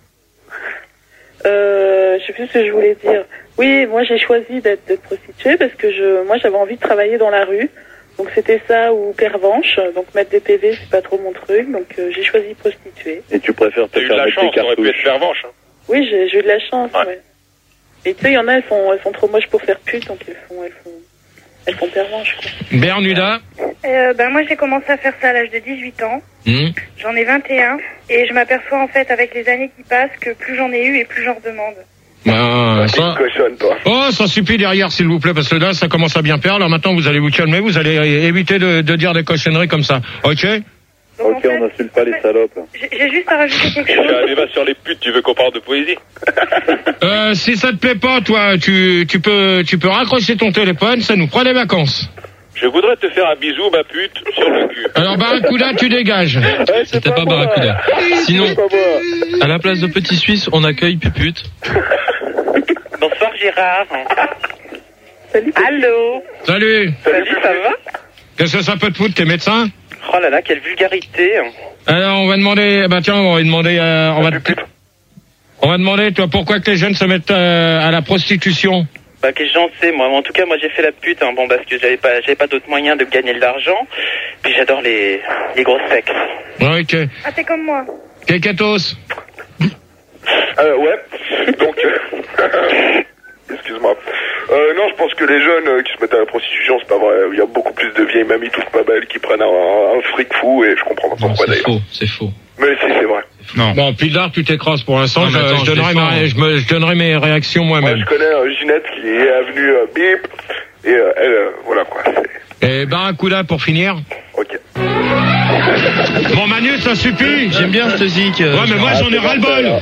Euh, je sais plus ce que je voulais dire. Oui, moi j'ai choisi d'être d'être prostituée parce que je, moi j'avais envie de travailler dans la rue. Donc c'était ça ou pervenche. Donc mettre des P V c'est pas trop mon truc. Donc euh, j'ai choisi prostituée. Et tu préfères te T'as eu de faire la mettre chance, des t'aurais pu être cartouches. pervenche. Hein. Oui, j'ai j'ai eu de la chance. Ouais. Ouais. Et tu sais, il y en a, elles sont, elles sont trop moches pour faire pute, donc elles font, elles font, elles font pervenche. Quoi. Bernuda. Euh, ben moi j'ai commencé à faire ça à l'âge de dix-huit ans. Hmm. J'en ai vingt et un et je m'aperçois en fait avec les années qui passent que plus j'en ai eu et plus j'en redemande. Ben, T'es une ça... cochonne, toi. Oh, ça suffit derrière, s'il vous plaît, parce que là, ça commence à bien perdre. Alors maintenant, vous allez vous calmer, vous allez éviter de, de dire des cochonneries comme ça. Ok? Donc, en Ok, fait, on n'insulte pas les salopes. j'ai j'ai juste à rajouter quelque Je fais un chose. débat sur les putes, tu veux qu'on parle de poésie? Euh, si ça te plaît pas, toi, tu, tu peux, tu peux raccrocher ton téléphone, ça nous prend des vacances. Je voudrais te faire un bisou, ma pute, sur le cul. Alors, Barracuda, tu dégages. C'était pas Barracuda. Sinon, à la place de petit Suisse, on accueille Pupute. Bonsoir Gérard. Salut. Allô. Salut. Salut, ça va? Qu'est-ce que ça peut te foutre, t'es médecin? Oh là là, quelle vulgarité. Alors, on va demander, bah tiens, on va demander, euh, on va, on va demander, toi, pourquoi que les jeunes se mettent euh, à la prostitution? Bah que j'en sais moi. En tout cas moi j'ai fait la pute hein. Bon parce que j'avais pas j'avais pas d'autre moyen de gagner de l'argent. Puis j'adore les les gros sexes. Ouais, ok. Ah t'es comme moi. Keketos. Euh, ouais. Donc, euh, excuse-moi. Euh, non, je pense que les jeunes euh, qui se mettent à la prostitution, c'est pas vrai. Il y a beaucoup plus de vieilles mamies toutes pas belles qui prennent un, un fric fou et je comprends pas Non, pourquoi c'est d'ailleurs. faux, c'est faux. Mais si, c'est vrai. Non. Bon, Pildar, tu t'écrases pour l'instant. Non, mais Je, attends, je je donnerai défends, ma, hein. je, me, je donnerai mes réactions Moi, moi-même. je connais euh, Ginette qui est avenue euh, Bip et euh, elle, euh, voilà quoi. C'est... Et Barracuda pour finir. Ok. Bon, Manu, ça suffit. J'aime bien cette zik. euh, Ouais, mais moi j'en ai ras le bol.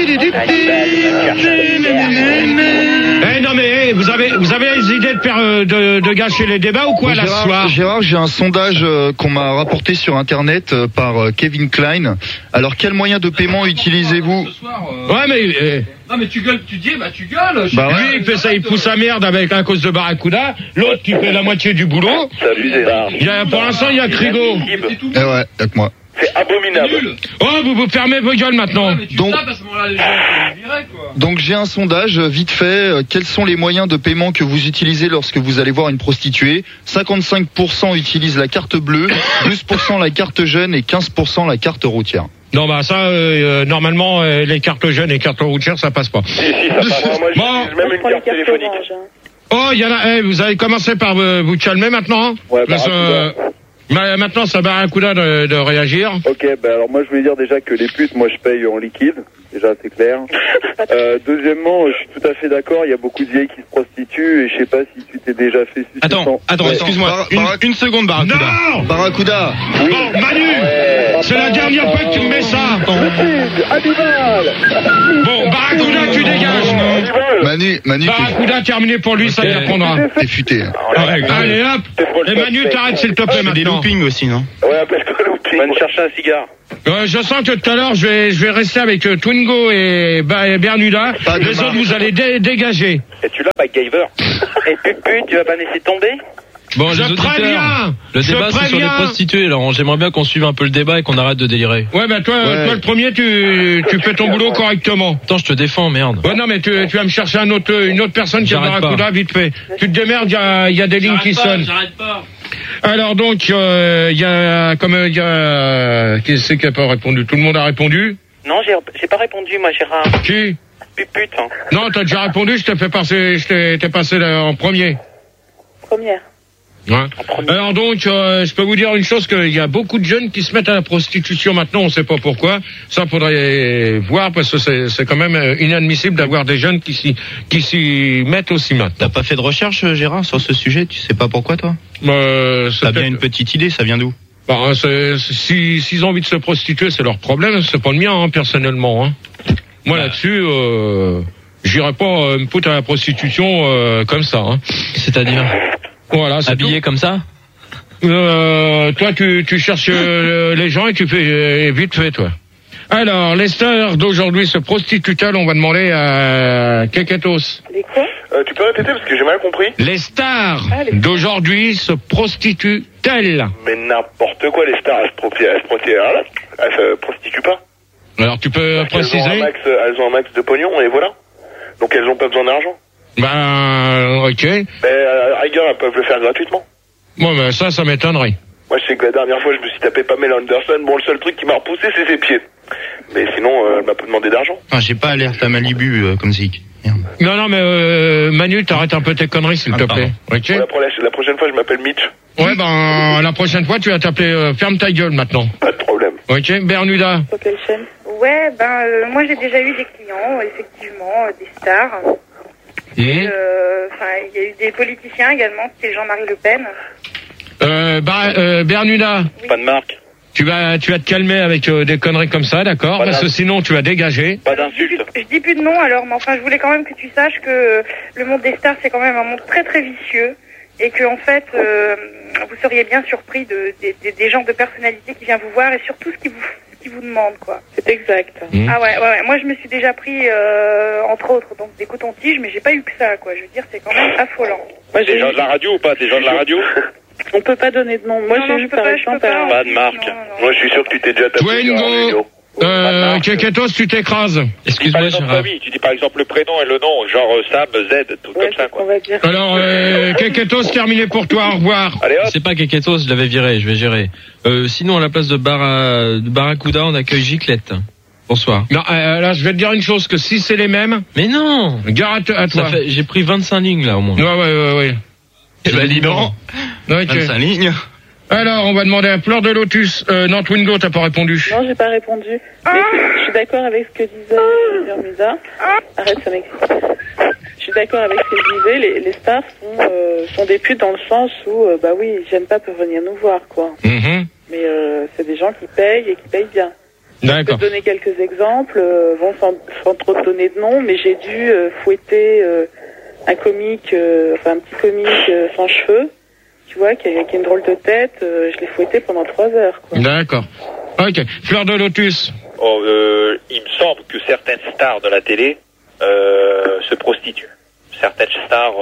Eh non mais eh, vous avez vous avez les idées de, faire, euh, de, de gâcher les débats ou quoi là ce Gérard, soir? Gérard, j'ai un sondage euh, qu'on m'a rapporté sur internet euh, par euh, Kevin Klein. Alors, quel moyen de paiement utilisez-vous? Ce soir, euh, Ouais mais eh, Non, mais tu gueules, tu dis, bah tu gueules. je Bah sais ouais. pas, lui il fait ça, il pousse sa merde avec à cause de Barracuda. L'autre qui fait la moitié du boulot. Salut Gérard. Il y a, pour l'instant il y a Crigo. mais c'est tout. Eh ouais, y'a que moi. C'est abominable. Nul. Oh vous vous fermez vos gueules maintenant. Ouais, mais tu Donc- tapes à ce moment-là, les gens sont virés, quoi. Donc j'ai un sondage euh, vite fait. Euh, Quels sont les moyens de paiement que vous utilisez lorsque vous allez voir une prostituée? cinquante-cinq pour cent utilisent la carte bleue, douze pour cent la carte jeune et quinze pour cent la carte routière. Non bah ça euh, euh, normalement euh, les cartes jeunes et cartes routières ça passe pas. Si, si, ça passe. Moi, moi Bon. j'utilise Moi, même je une prends les carte cartes téléphonique. orange. Hein. Oh il y en a. Eh, vous avez commencé par euh, vous calmer maintenant. Hein Ouais, Parce que, euh, Barracuda. ma- maintenant ça Barracuda de, de réagir. Ok, bah alors moi je voulais dire déjà que les putes, moi je paye en liquide. déjà c'est clair. Euh, deuxièmement, je suis tout à fait d'accord, il y a beaucoup de vieilles qui se prostituent et je sais pas si tu t'es déjà fait sucer. Attends, attends, Ouais. excuse-moi, Bar- une, Bar- une seconde, Barracuda. Non Barracuda. Bon, Manu, c'est la dernière fois que tu me mets ça. Hannibal. Bon, Barracuda, tu dégages. Manu, Manu, t'es- Barracuda, terminé pour lui, ça Ok. y répondra. t'es futé. Allez, hop. Et Manu, t'arrêtes s'il te plaît Des maintenant. loopings aussi, non? Ouais, appelle-toi looping. Va me chercher un cigare. Euh, je sens que tout à l'heure, je vais, je vais rester avec euh, Twingo et, bah, et Bermuda. Pas Les demain. autres, vous allez dé- dégager. Et tu l'as, MacGyver. Et pute, tu vas pas laisser tomber? Bon, Je les auditeurs, préviens. le Je débat c'est sur les préviens. prostituées. Alors, j'aimerais bien qu'on suive un peu le débat et qu'on arrête de délirer. Ouais, bah toi, Ouais. toi le premier, tu, tu fais ton boulot correctement. Attends, je te défends, merde. Ouais, non, mais tu, tu vas me chercher un autre, une autre personne qui a J'arrête Barracuda, vite fait. Tu te démerdes, il y a, il y a des lignes qui sonnent. J'arrête pas. Alors donc, euh, il y a, comme euh, il y a, qui c'est qui a pas répondu? Tout le monde a répondu? Non, j'ai j'ai pas répondu, moi, Gérard. Qui? Pupute. Hein. Non, t'as déjà répondu, je t'ai fait passer, je t'ai, t'ai passé là, en premier. Première. Ouais. Alors donc, euh, je peux vous dire une chose, qu'il y a beaucoup de jeunes qui se mettent à la prostitution maintenant, on sait pas pourquoi. Ça, faudrait voir, parce que c'est, c'est quand même euh, inadmissible d'avoir des jeunes qui s'y, qui s'y mettent aussi maintenant. T'as pas fait de recherche, Gérard, sur ce sujet? Tu sais pas pourquoi, toi? Euh, c'est T'as bien peut-être- une petite idée, ça vient d'où? Bah, c'est, c'est- si, s'ils ont envie de se prostituer, c'est leur problème, c'est pas le mien, hein, personnellement. Hein. Moi, Bah. là-dessus, euh, j'irai pas euh, me foutre à la prostitution euh, comme ça. Hein. C'est-à-dire Voilà, c'est habillé tout. comme ça? Euh, toi, tu, tu cherches euh, les gens et tu fais euh, vite fait, toi. Alors, les stars d'aujourd'hui se prostituent-elles? On va demander à Keketos. Les quoi? Euh, tu peux répéter parce que j'ai mal compris. Les stars Ah, les- d'aujourd'hui se prostituent-elles? Mais n'importe quoi, les stars, elles se prostituent, elles se prostituent, elles se prostituent pas. Alors, tu peux Elles ont, un préciser? max, elles ont un max de pognon et voilà. Donc elles ont pas besoin d'argent. Ben, ok. Mais à la rigueur, elles peuvent le faire gratuitement. Bon, ben ça, ça m'étonnerait. Moi, je sais que la dernière fois, je me suis tapé Pamela Anderson. Bon, le seul truc qui m'a repoussé, c'est ses pieds. Mais sinon, euh, elle m'a pas demandé d'argent. Enfin, j'ai pas alerte à Malibu euh, comme Zik. Merde. Non, non, mais euh, Manu, t'arrêtes un peu tes conneries, s'il Ah, te pardon. plaît. Ok. Pour la, pro- la prochaine fois, je m'appelle Mitch. Ouais, ben, la prochaine fois, tu vas t'appeler euh, Ferme ta gueule maintenant. Pas de problème. Ok, Bermuda. Sur quelle chaîne? Ouais, ben euh, moi j'ai déjà eu des clients, effectivement, euh, des stars. Mmh. Euh, Enfin, il y a eu des politiciens également, c'était Jean-Marie Le Pen. Euh, Bar- euh, Bermuda, Pas de marque. tu vas, tu vas te calmer avec euh, des conneries comme ça, d'accord? Pas Parce que grave. sinon, tu vas dégager. Pas Je dis, plus, d'insulte. je dis plus de nom alors, mais enfin je voulais quand même que tu saches que le monde des stars c'est quand même un monde très très vicieux et que en fait euh, vous seriez bien surpris de, des- des- des gens de personnalité qui viennent vous voir et surtout ce qu'ils vous, ce qu'ils vous demandent quoi. C'est exact. Mmh. Ah ouais, ouais, ouais, moi je me suis déjà pris euh, entre autres donc des cotons-tiges mais j'ai pas eu que ça quoi. Je veux dire c'est quand même affolant. Moi, j'ai Des gens eu- de la radio ou pas? Des gens de la radio? On peut pas donner de nom. Moi, Non, j'ai non, eu je peux par pas, je peux exemple pas. un- Pas de marque. Non, non, non. Moi, je suis sûr que tu t'es déjà tapé. Twingo. sur un vidéo. Euh, Keketos, tu t'écrases. Tu dis par Excuse-moi, exemple Gérard. famille, tu dis par exemple le prénom et le nom, genre euh, Sam, Z, tout Ouais, comme ça c'est ce qu'on quoi. va dire. Alors, euh, Keketos, terminé pour toi, au revoir. Allez hop. C'est pas Keketos, je l'avais viré, je vais gérer. Euh, sinon, à la place de, Barra, de Barracuda, on accueille Giclette. Bonsoir. Non, euh, là, je vais te dire une chose, que si c'est les mêmes, Mais non! gare à, t- à toi. Ça fait, j'ai pris vingt-cinq lignes, là, au moins. Ouais, ouais, ouais, ouais. Eh ben, dis donc. Ok. vingt-cinq lignes. Alors, on va demander à Fleur de Lotus. Euh, non, Twingo, t'as pas répondu. Non, j'ai pas répondu. Mais je suis d'accord avec ce que disait Bermuda. Arrête, ça m'excite. Je suis d'accord avec ce que disait. Les, les stars sont, euh, sont des putes dans le sens où, euh, bah oui, j'aime pas peuvent venir nous voir, quoi. Mhm. Mais euh, c'est des gens qui payent et qui payent bien. Je D'accord. peux te donner quelques exemples, euh, bon, sans, sans trop te donner de nom, mais j'ai dû euh, fouetter euh, un comique, euh, enfin un petit comique euh, sans cheveux, tu vois, qui a, qui a une drôle de tête. Euh, je l'ai fouetté pendant trois heures, quoi. D'accord. Ok. Fleur de Lotus. Oh, euh, il me semble que certaines stars de la télé euh, se prostituent. Certaines stars,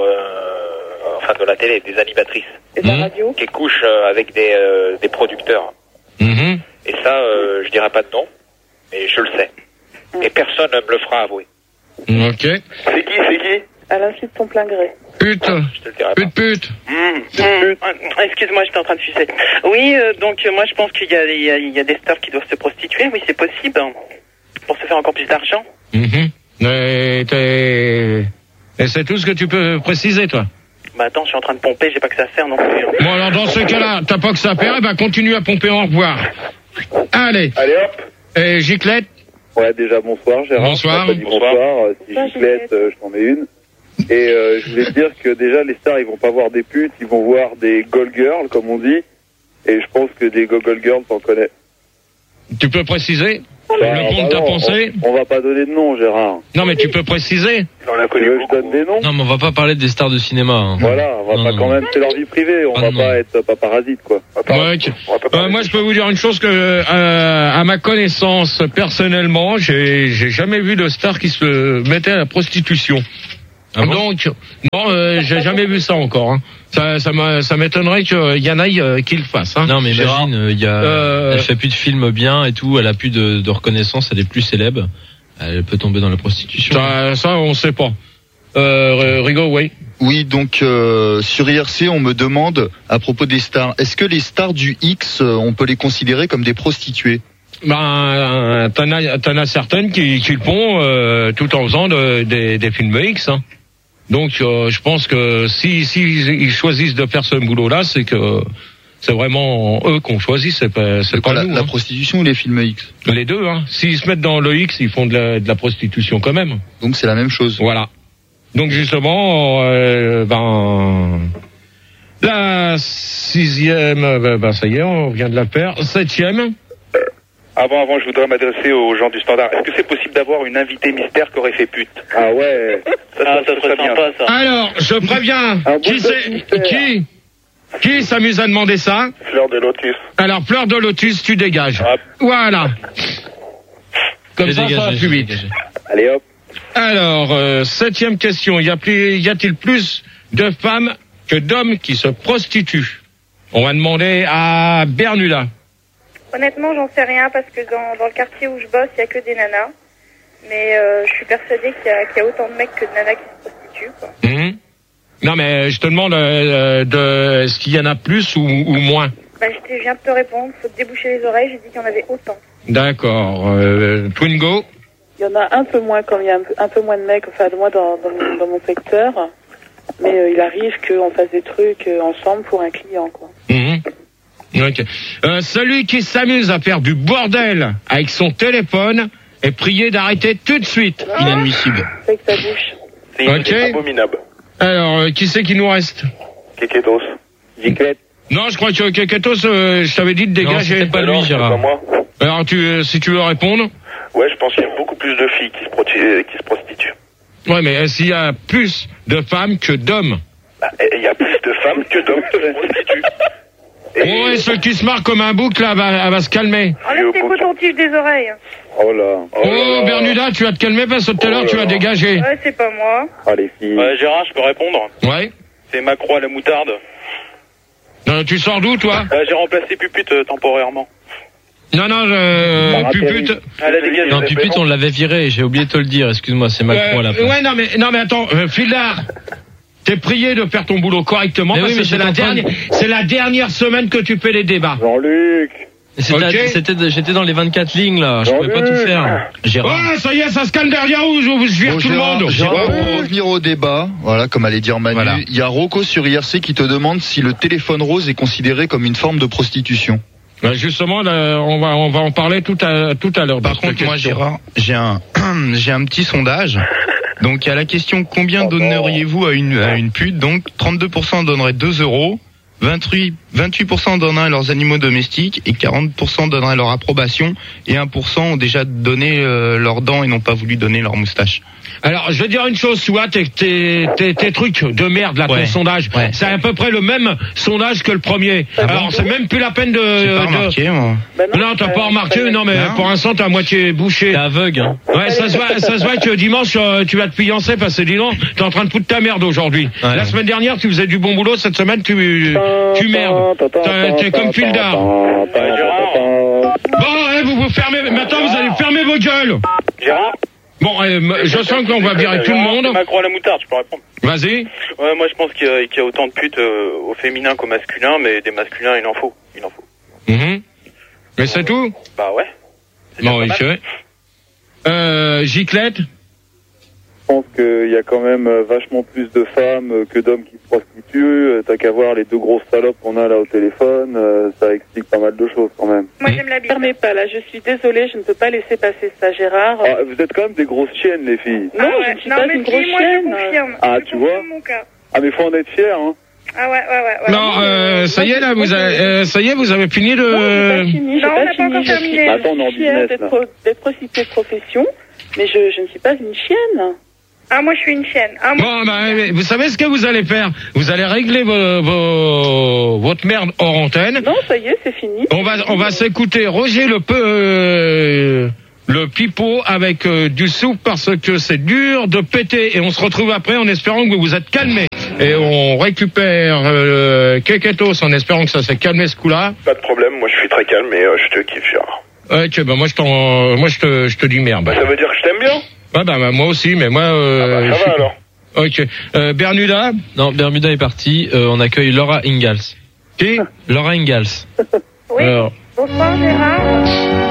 euh, enfin de la télé, des animatrices, Et de la Mhm. radio? qui couchent euh, avec des, euh, des producteurs. Mhm. Et ça, euh, je dirais pas de nom, mais je le sais. Et personne ne me le fera avouer. Ok. C'est qui, c'est qui? À l'insu de ton plein gré. Pute. Je te le dirai pas. Pute, pute. Mmh, mmh. Excuse-moi, j'étais en train de sucer. Oui, euh, donc euh, moi je pense qu'il y a, il y, a, il y a des stars qui doivent se prostituer, oui c'est possible, hein, pour se faire encore plus d'argent. Mhm. Et, t'es- Et c'est tout ce que tu peux préciser, toi. Bah attends, je suis en train de pomper, j'ai pas que ça à faire non plus. hein. Bon, alors dans ce cas-là, t'as pas que ça à faire, eh ben continue à pomper, au revoir. Allez. Allez hop. Et Giclette, Ouais, déjà bonsoir Gérard. Bonsoir. Je t'ai pas dit bonsoir. Euh, Si Bonsoir, Giclette, euh, je t'en mets une. Et euh, je voulais te dire que déjà les stars, ils vont pas voir des putes, ils vont voir des goal girls, comme on dit. Et je pense que des goal girls, t'en connais. Tu peux préciser Bah, le compte bah t'as non, pensé on, on va pas donner de nom, Gérard. Non, mais tu peux préciser. On a Tu connu veux que je beaucoup. donne des noms? Non, mais on va pas parler des stars de cinéma. Hein. Voilà, on va Non, pas non, quand non. même, c'est leur vie privée, on Ah, va non. pas être paparazzi, quoi. Ouais, ok. Euh, moi, je peux vous dire une chose que, euh, à ma connaissance, personnellement, j'ai, j'ai jamais vu de star qui se mettait à la prostitution. Ah bon Donc, non, euh, j'ai jamais vu ça encore. Hein. Ça, ça, m'a- ça m'étonnerait qu'il y en ait euh, qui le fassent. Hein. Non, mais Gérard. imagine, il y a, Euh, elle fait plus de films bien et tout, elle a plus de, de reconnaissance, elle est plus célèbre, elle peut tomber dans la prostitution. Ça, ça, on sait pas. Euh, Rigo, oui. Oui, donc euh, sur I R C, on me demande à propos des stars, est-ce que les stars du X, euh, on peut les considérer comme des prostituées? Ben, t'en as, t'en as certaines qui, qui le font euh, tout en faisant de- des, des films X. Hein. Donc, euh, je pense que si, si ils choisissent de faire ce boulot-là, c'est que c'est vraiment eux qu'on choisit, c'est pas, c'est pas la, nous. la hein. prostitution ou les films X? Les deux. Hein. S'ils se mettent dans le X, ils font de la, de la prostitution quand même. Donc c'est la même chose. Voilà. Donc justement, euh, ben la sixième, ben, ben ça y est, on vient de la faire. Septième. Avant, avant, je voudrais m'adresser aux gens du standard. Est-ce que c'est possible d'avoir une invitée mystère qui aurait fait pute? Ah ouais. Ça, Ah, ça, ça serait bien. sympa, ça. Alors, je préviens. Un bout Qui de c'est mystère. qui qui s'amuse à demander ça? Fleur de lotus. Alors, Fleur de Lotus, tu dégages. Ah. Voilà. Comme J'ai ça, ça dégagé, va j'ai plus vite. dégagé. Allez hop. Alors, euh, septième question. Y, a plus- y a-t-il plus de femmes que d'hommes qui se prostituent? On va demander à Bermuda. Honnêtement, j'en sais rien parce que dans, dans le quartier où je bosse, il y a que des nanas. Mais euh, je suis persuadée qu'il y, a- qu'il y a autant de mecs que de nanas qui se prostituent, quoi. Mhm. Non, mais je te demande euh, de est-ce qu'il y en a plus ou, ou moins? Bah, je, te- je viens de te répondre, faut te déboucher les oreilles, j'ai dit qu'il y en avait autant. D'accord. Euh, Twingo. Il y en a un peu moins, comme il y a un peu, un peu moins de mecs, enfin, de moi dans, dans, mon, dans mon secteur. Mais euh, il arrive qu'on fasse des trucs euh, ensemble pour un client, quoi. Mhm. Ok. Euh, celui qui s'amuse à faire du bordel avec son téléphone est prié d'arrêter tout de suite. Inadmissible. Fait que ça bouche. C'est Ok. Abominable. Alors, euh, qui c'est qui nous reste? Keketos. Giclette. Non, je crois que Keketos, euh, je t'avais dit de Non, dégager. c'était pas lui, Non, c'est Gérard. pas moi. Alors, tu, euh, si tu veux répondre. Ouais, je pense qu'il y a beaucoup plus de filles qui se, prosti- qui se prostituent. Ouais, mais est-ce qu'il y a plus de femmes que d'hommes? Bah, il y a plus de femmes que d'hommes qui se prostituent. Et Ouais, ceux qui se marquent comme un bouc, là, va, elle va se calmer. Enlève tes cotons-tiges des oreilles. Oh là. Oh, Bermuda, tu vas te calmer parce que tout à l'heure, tu vas dégager. Ouais, c'est pas moi. Ah les filles. Ouais, Gérard, je peux répondre. Ouais. C'est Macro à la moutarde. Non, tu sors d'où, toi? Euh, J'ai remplacé Pupute euh, temporairement. Non, non, euh, Par Pupute. Elle a dégagé. Non, Pupute, on l'avait viré, j'ai oublié de te le dire, excuse-moi, c'est Macron à la Euh, fin. ouais, non, mais, non, mais attends, euh, Fildar. T'es prié de faire ton boulot correctement Mais parce oui, que mais c'est la j'étais en train de- dernière, c'est la dernière semaine que tu fais les débats. Jean-Luc. C'était, Ok. c'était, j'étais dans les vingt-quatre lignes, là, je pouvais pas tout faire. Gérard. Ouais, ça y est, ça se calme derrière vous, je vous vire Bon, tout le Gérard, monde. Gérard, pour revenir au débat, voilà, comme allait dire Manu, Voilà. il y a Rocco sur I R C qui te demande si le téléphone rose est considéré comme une forme de prostitution. Ouais, justement, là, on va, on va en parler tout à, tout à l'heure. Par de cette contre, moi, question. Gérard, j'ai un, j'ai un petit sondage. Donc, il y a la question combien donneriez-vous à une, à une pute? Donc, trente-deux pour cent donneraient deux euros, vingt-huit, vingt-huit pour cent donneraient leurs animaux domestiques et quarante pour cent donneraient leur approbation et un pour cent ont déjà donné euh, leurs dents et n'ont pas voulu donner leur moustache. Alors, je vais dire une chose, tu vois, tes, tes, tes, tes trucs de merde, là, Ouais. ton sondage, Ouais. c'est à peu près le même sondage que le premier. Alors, c'est même plus la peine de... J'ai pas de- remarqué, moi. Bah Non, t'as euh, pas remarqué, non, mais Non. pour l'instant, t'es à moitié bouché. T'es aveugle, hein. Ouais, ça se voit, ça se voit que dimanche, euh, tu vas te fiancer parce que dis donc, t'es en train de foutre ta merde aujourd'hui. Ouais. La semaine dernière, tu faisais du bon boulot, cette semaine, tu, tu merdes. T'es- T'es comme Fildar. Bon, eh, vous vous fermez, maintenant vous allez fermer vos gueules. Gérard. Bon, eh, m- je sens qu'on va virer tout le Gérard, c'est monde. Macro à la moutarde, je peux répondre. Vas-y. Ouais, moi je pense qu'il y, a- qu'il y a autant de putes euh, au féminin qu'au masculin, mais des masculins, il en faut. Il en faut. Mhm. Mais c'est tout? Bah ouais. C'est déjà Bon, pas il mal. fait. Euh, Giclette? pense qu'il y a quand même euh, vachement plus de femmes euh, que d'hommes qui se prostituent. Euh, T'as qu'à voir les deux grosses salopes qu'on a là au téléphone. Euh, ça explique pas mal de choses quand même. Moi, j'aime la bite. Permets pas, là, je suis désolée, je ne peux pas laisser passer ça, Gérard. Ah, vous êtes quand même des grosses chiennes, les filles. Non, Ah ouais. je ne suis Non, pas mais une si, grosse moi, chienne. je confirme. Ah, Je tu vois confirme mon cas. Ah, mais faut en être fier, hein. Ah ouais, ouais, ouais. ouais. Non, euh, ça y est là, vous avez, euh, ça y est, vous avez fini de. Non, j'ai pas fini, j'ai Non, on pas n'a pas fini. encore Je suis terminé. Attends, on est en fière business, d'être là. pro- d'être prostituée de profession, mais je, je ne suis pas une chienne. Ah, moi, je suis une chienne. Ah, moi, Bon, bah, mais vous savez ce que vous allez faire? Vous allez régler vos, vos, votre merde hors antenne. Non, ça y est, c'est fini. On va, on va s'écouter Roger le peu, euh, le pipeau avec euh, du soupe parce que c'est dur de péter et on se retrouve après en espérant que vous vous êtes calmés. Et on récupère euh, Keketos en espérant que ça s'est calmé ce coup-là. Pas de problème, moi je suis très calme et euh, je te kiffe, Gérard. Ok, bah moi je t'en, moi je te, je te dis merde. Bah, ça veut dire que je t'aime bien? Ouais, bah, bah, moi aussi, mais moi. Euh, Ah bah, ça je va suis- alors. Ok. Euh, Bermuda. Non, Bermuda est parti. Euh, on accueille Laura Ingalls. Qui? Laura Ingalls. oui. Alors. Bonsoir, Gérard.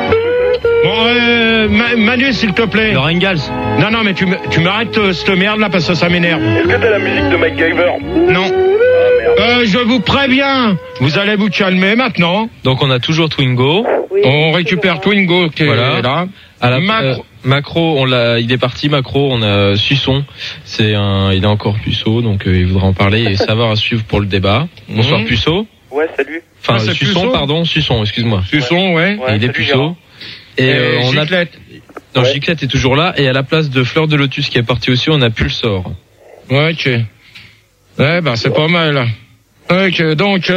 Bon, euh, Ma- Manu, s'il te plaît. Laura Ingalls. Non, non, mais tu, m- tu m'arrêtes euh, cette merde là parce que ça m'énerve. Est-ce que t'as la musique de MacGyver? Non. Ah merde. Euh, je vous préviens, vous allez vous calmer maintenant. Donc on a toujours Twingo. Oui, On récupère Twingo qui Voilà. est là. À la Macro. euh, Macro, on l'a, il est parti. Macro, on a Suçon. C'est un, il est encore puceau, donc euh, il voudra en parler et savoir à suivre pour le débat. Bonsoir Mhm. puceau. Ouais, salut. Enfin Ah, c'est Suçon, Puceau pardon, Suçon, excuse-moi. Suçon, ouais. Ouais, il est salut, puceau. Gérard. Et Et euh, on a Giclette. non, Ouais. Giclette est toujours là et à la place de Fleur de Lotus qui est partie aussi, on a Pulsor. Ouais, ok. Ouais, bah c'est pas mal. Ok, donc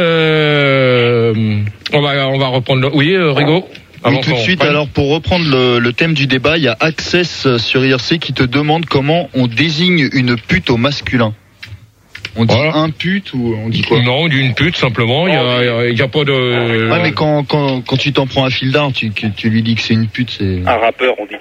euh, on va on va reprendre. Le... Oui, euh, Rigaud. Oui, Avant tout de qu'on suite, reprenne. alors pour reprendre le, le thème du débat, il y a Access euh, sur I R C qui te demande comment on désigne une pute au masculin. On dit Voilà. un pute ou on dit quoi? Non, d'une pute simplement. Il y a, il y a- il y a pas de. Ouais, mais quand, quand, quand tu t'en prends un fil d'art, tu, que tu lui dis que c'est une pute, c'est... Un rappeur, on dit.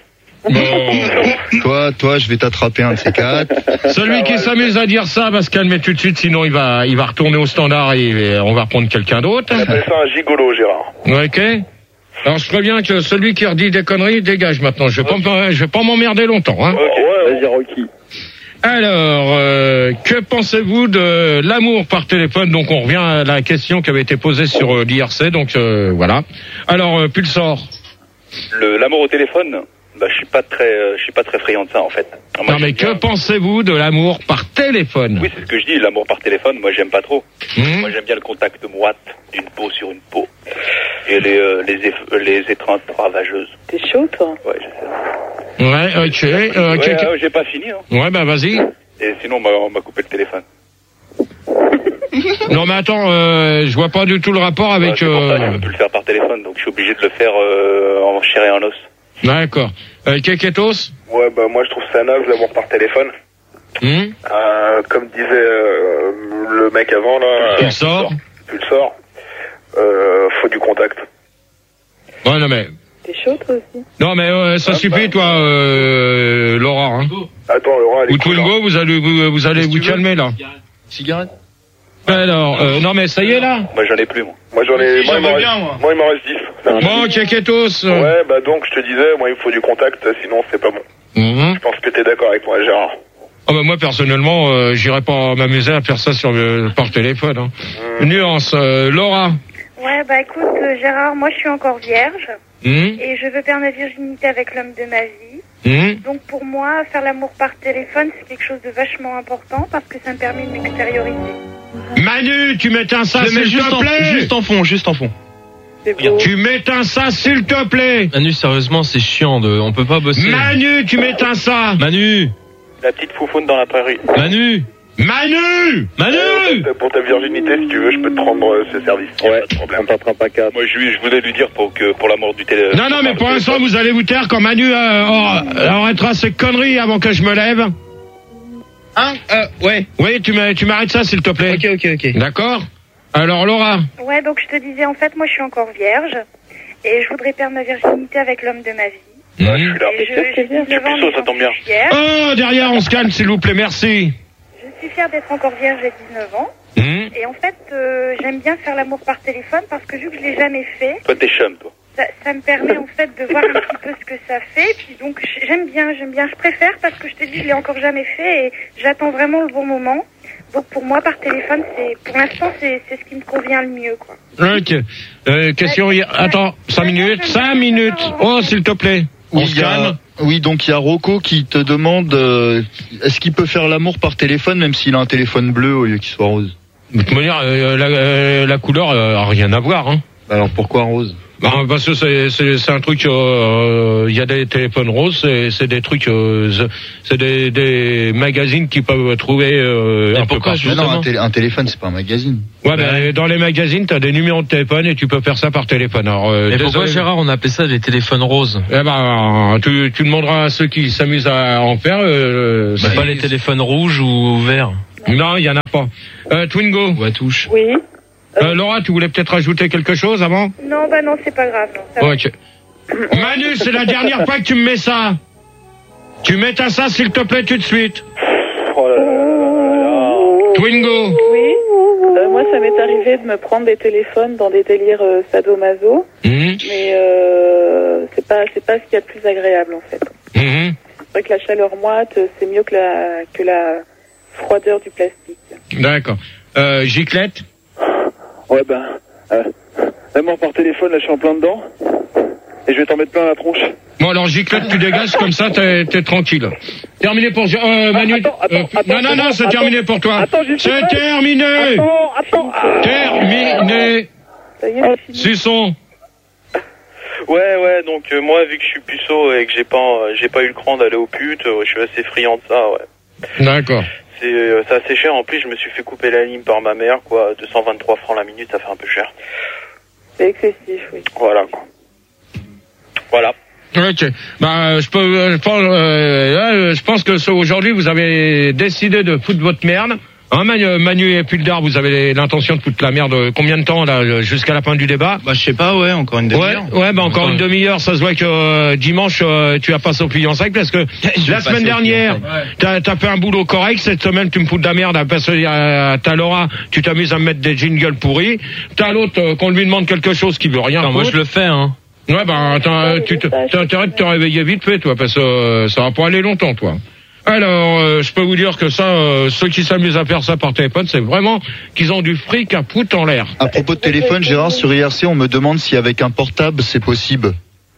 Bon. Toi, toi, je vais t'attraper un de ces quatre. Celui qui s'amuse à dire ça va se calmer tout de suite, sinon il va, il va retourner au standard et, et on va reprendre quelqu'un d'autre. On appelle ça un gigolo, Gérard. Ok. Alors je préviens que celui qui redit des conneries dégage maintenant. Je vais pas, me- je vais pas m'emmerder longtemps. Hein. Ok, ouais, Vas-y, Rocky. Alors, euh, que pensez-vous de l'amour par téléphone? Donc on revient à la question qui avait été posée sur euh, l'I R C. Donc euh, voilà. Alors euh, Pulsar. Le, l'amour au téléphone, bah, je suis pas très, euh, je suis pas très friand de ça, en fait. Moi, Non mais j'aime que bien- pensez-vous de l'amour par téléphone? Oui, c'est ce que je dis, l'amour par téléphone, moi, j'aime pas trop. Hmm. Moi, j'aime bien le contact moite d'une peau sur une peau. Et les, euh, les, eff- les étreintes ravageuses. T'es chaud, toi? Ouais, je sais. Ouais, ok. euh, ok, Ouais, ok. euh, j'ai pas fini, hein. Ouais, bah vas-y. Et sinon, on m'a, on m'a coupé le téléphone. Non mais attends, euh, je vois pas du tout le rapport Ouais, avec. c'est pour ça que je Euh... peux plus le faire par téléphone, donc je suis obligé de le faire euh, en chair et en os. D'accord. Euh, Keketos. Ouais, bah moi je trouve ça naze l'amour par téléphone. Hmm. Euh, comme disait euh, le mec avant là. Pulsar. Pulsar. Euh, faut du contact. Ouais, non mais. T'es chaud, toi aussi? Non mais euh, ça suffit toi, euh, Laura. Hein. Attends, Laura, elle Ou est cool, hein. Twingo, vous allez vous, vous allez vous calmer là. Cigarette? Alors, euh, non mais ça y est là. Moi, j'en ai plus, moi. Moi j'en ai. Si, moi, il j'en m'en veux bien, reste- moi. moi il m'en reste dix. Bon, Keketos. euh, Ouais, bah donc je te disais, moi il me faut du contact, sinon c'est pas bon. mhm. Je pense que t'es d'accord avec moi, Gérard. Ah bah moi personnellement, euh, j'irais pas m'amuser à faire ça sur le, par téléphone. Hein. Mmh. Nuance, euh, Laura. Ouais, bah écoute, euh, Gérard, moi je suis encore vierge Hmm. et je veux perdre ma virginité avec l'homme de ma vie. Hmm. Donc pour moi, faire l'amour par téléphone, c'est quelque chose de vachement important parce que ça me permet de m'extérioriser. Manu, tu m'éteins ça Je le mets s'il juste te en, plaît. juste en fond, juste en fond. C'est beau. Tu m'éteins ça s'il te plaît. Manu, sérieusement, c'est chiant de, on peut pas bosser. Manu, tu m'éteins ça. Manu, La petite foufoune dans la prairie. Manu, Manu. Manu. Euh, Pour ta virginité, si tu veux, je peux te rendre euh, ce service. Y a Ouais, pas de problème. on t'attrape pas quatre. Moi, je, lui- je voulais lui dire pour que, pour l'amour du télé. Non, non, mais pour l'instant, vous allez vous taire quand Manu euh, aura- arrêtera ses conneries avant que je me lève. Hein euh, Ouais. Oui, tu m'as- tu m'arrêtes ça, s'il te plaît. Ok, ok, ok. D'accord. Alors, Laura. Ouais, donc je te disais, en fait, moi je suis encore vierge et je voudrais perdre ma virginité avec l'homme de ma vie. Ouais, je suis là. Et je, j'ai dix-neuf ans, puceau, donc ça tombe je bien. suis fière. Oh, derrière, on se calme, s'il vous plaît, merci. Je suis fière d'être encore vierge à dix-neuf ans. Hmm. Et en fait, euh, j'aime bien faire l'amour par téléphone parce que vu que je l'ai jamais fait, Toi, t'es chum, toi. ça, ça me permet en fait de voir un petit peu ce que ça fait. Puis donc j'aime bien, j'aime bien, je préfère parce que je te dis, je l'ai encore jamais fait et j'attends vraiment le bon moment. Donc pour moi, par téléphone, c'est pour l'instant, c'est, c'est ce qui me convient le mieux, quoi. Ok. Euh, question. Ouais. Attends, cinq minutes. Cinq minutes. Oh, s'il te plaît. Oui, On se il y a- calme. oui, donc il y a Rocco qui te demande euh, est-ce qu'il peut faire l'amour par téléphone même s'il a un téléphone bleu au lieu qu'il soit rose. De toute manière, euh, la, euh, la couleur euh, a rien à voir. Hein. Alors pourquoi rose? Bah, parce que c'est, c'est, c'est un truc. Il euh, y a des téléphones roses, c'est, c'est des trucs, euh, c'est des, des magazines qui peuvent trouver euh, un peu partout. Mais non, un, télé- un téléphone, c'est pas un magazine. Ouais, mais dans les magazines, t'as des numéros de téléphone et tu peux faire ça par téléphone. Alors, euh, Et pourquoi, désolé. Gérard, on appelait ça des téléphones roses? Eh ben, tu, tu demanderas à ceux qui s'amusent à en faire. Euh, C'est pas les téléphones rouges ou verts? Non, il y en a pas. Euh, Twingo. Ou à touche. Oui. Euh, Laura, tu voulais peut-être ajouter quelque chose avant? Non, bah non, c'est pas grave. Non, ça va. Ok. Manu, c'est la dernière fois que tu me mets ça. Tu mets à ça, s'il te plaît, tout de suite. Oh là là là là. Twingo. Oui. Euh, moi, ça m'est arrivé de me prendre des téléphones dans des délires euh, sadomaso, Mhm. mais euh, c'est pas c'est pas ce qu'il y a de plus agréable en fait. Mhm. C'est vrai que la chaleur moite, c'est mieux que la que la froideur du plastique. D'accord. Euh, Giclette. Ouais, ben, euh, même moi par téléphone, là, je suis en plein dedans. Et je vais t'en mettre plein la tronche. Bon, alors Giclette, tu dégages, comme ça, t'es, t'es tranquille. Terminé pour... Euh, Manu... attends, attends, euh, attends, non, non, non, c'est attends, terminé pour toi. attends, j'y suis C'est pas. terminé. Attends, attends. Ah. Terminé. Ça y est, c'est fini. Suçon. Ouais, ouais, donc euh, moi, vu que je suis puceau et que j'ai pas, euh, j'ai pas eu le cran d'aller aux putes, euh, je suis assez friand de ça, ouais. D'accord. C'est, euh, c'est assez cher. En plus, je me suis fait couper la ligne par ma mère, quoi. deux cent vingt-trois francs la minute, ça fait un peu cher. C'est excessif, oui. Voilà, quoi. Voilà. Ok. Bah, je peux, euh, je pense, euh, euh, je pense que ce- aujourd'hui vous avez décidé de foutre votre merde. Hein, Manu, Manu et Puldar, vous avez l'intention de foutre la merde. Combien de temps là, jusqu'à la fin du débat? Bah, je sais pas, ouais, encore une Ouais, demi-heure. ouais, bah encore une demi-heure. Ça se voit que euh, dimanche euh, tu as passé au pliant sec parce que vais la passer semaine au dernière pliant sec. t'as, t'as fait un boulot correct. Cette semaine tu me fous de la merde parce que euh, t'as Laura, tu t'amuses à me mettre des jingles pourris. T'as l'autre euh, qu'on lui demande quelque chose qui veut rien. Attends, moi foutre. je le fais, hein. Ouais, bah, t'as, tu te- t'as intérêt de te réveiller vite fait, toi, parce que euh, ça va pas aller longtemps, toi. Alors, euh, je peux vous dire que ça, euh, ceux qui s'amusent à faire ça par téléphone, c'est vraiment qu'ils ont du fric à foutre en l'air. À propos de téléphone, Gérard, sur I R C, on me demande si avec un portable c'est possible.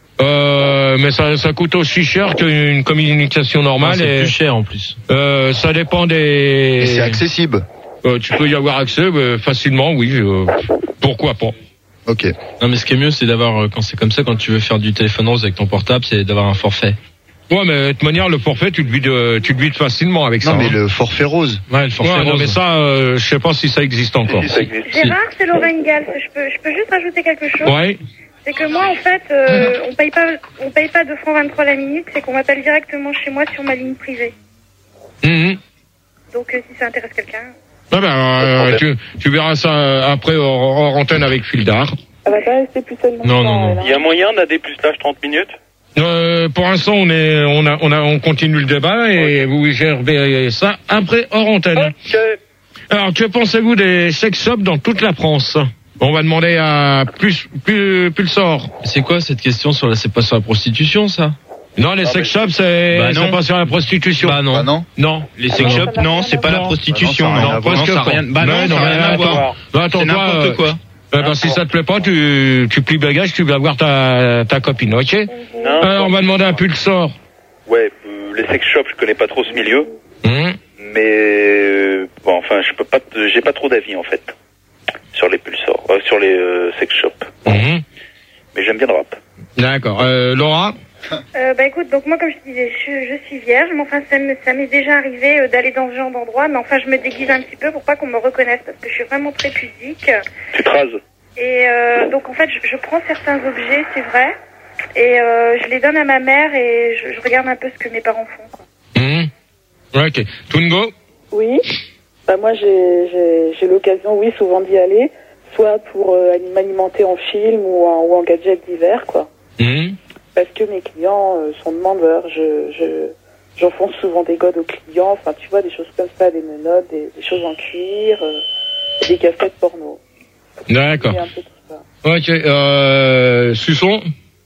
Euh, mais ça, ça coûte aussi cher qu'une communication normale. Ah, c'est et, plus cher en plus. Euh, ça dépend des... Et c'est accessible. Euh, tu peux y avoir accès euh, facilement, oui. euh, pourquoi pas. Ok. Non, mais ce qui est mieux, c'est d'avoir, euh, quand c'est comme ça, quand tu veux faire du téléphone rose avec ton portable, c'est d'avoir un forfait. Ouais, mais de toute manière, le forfait, tu te vides, euh, tu te vides facilement avec ça. Non, mais hein. le forfait rose. Ouais, le forfait Ouais, rose. non, mais ça, euh, je sais pas si ça existe encore. Si ça existe. Gérard, c'est Lorraine Gall. Je peux, je peux juste rajouter quelque chose. Ouais. C'est que moi, en fait, euh, on paye pas, on paye pas deux francs vingt-trois la minute. C'est qu'on m'appelle directement chez moi sur ma ligne privée. Mhm. Donc, euh, si ça intéresse quelqu'un. Ah ben, euh, tu, tu verras ça euh, après hors, hors antenne avec Fildar. Elle va pas rester plus seule longtemps. Non, non, non. elle, hein. Il y a moyen d'un dépucelage trente minutes? Euh, pour l'instant, on est, on a, on a, on continue le débat et vous gérez ça après hors antenne. Ok. Alors, que pensez-vous des sex shops dans toute la France? On va demander à plus, plus, Pulsar. C'est quoi cette question sur la, c'est pas sur la prostitution, ça? Non, les sex shops, c'est, Bah, non. c'est pas sur la prostitution. Bah, non. Bah non. Non. Les sex Ah non, shops, ça n'a non, rien c'est à pas la voir. prostitution, Bah non, ça a rien non. à voir. Non, ça a rien, bah non, Ouais, ça a rien à attends. voir. Bah, attends, C'est toi, n'importe euh, quoi. eh ben, si ça te plaît pas, tu, tu plies bagage, tu vas voir ta, ta copine, ok? Non. Alors, on va demander à Pulsar. Ouais, euh, les sex shops, je connais pas trop ce milieu, Hum. mais euh, bon, enfin, je peux pas, te- j'ai pas trop d'avis en fait sur les pulsars, euh, sur les euh, sex shops. Mhm. Mais j'aime bien le rap. D'accord. Euh, Laura? Euh, bah écoute, donc moi comme je te disais, je, je suis vierge, mais enfin ça, me, ça m'est déjà arrivé euh, d'aller dans ce genre d'endroit, mais enfin je me déguise un petit peu pour pas qu'on me reconnaisse parce que je suis vraiment très pudique. Tu te rases? Et euh, donc en fait je, je prends certains objets, c'est vrai, et euh, je les donne à ma mère et je, je regarde un peu ce que mes parents font, quoi. Mhm. Ok. Tungo? Oui. Bah moi j'ai j'ai j'ai l'occasion, oui, souvent d'y aller, soit pour euh, m'alimenter en film ou en, ou en gadget divers, quoi. Mhm. Parce que mes clients euh, sont demandeurs. Je je j'enfonce souvent des godes aux clients. Enfin, tu vois, des choses comme ça, des menottes, des, des choses en cuir, euh, des casquettes porno. D'accord. Et un peu tout quoi. Ok, euh, Susson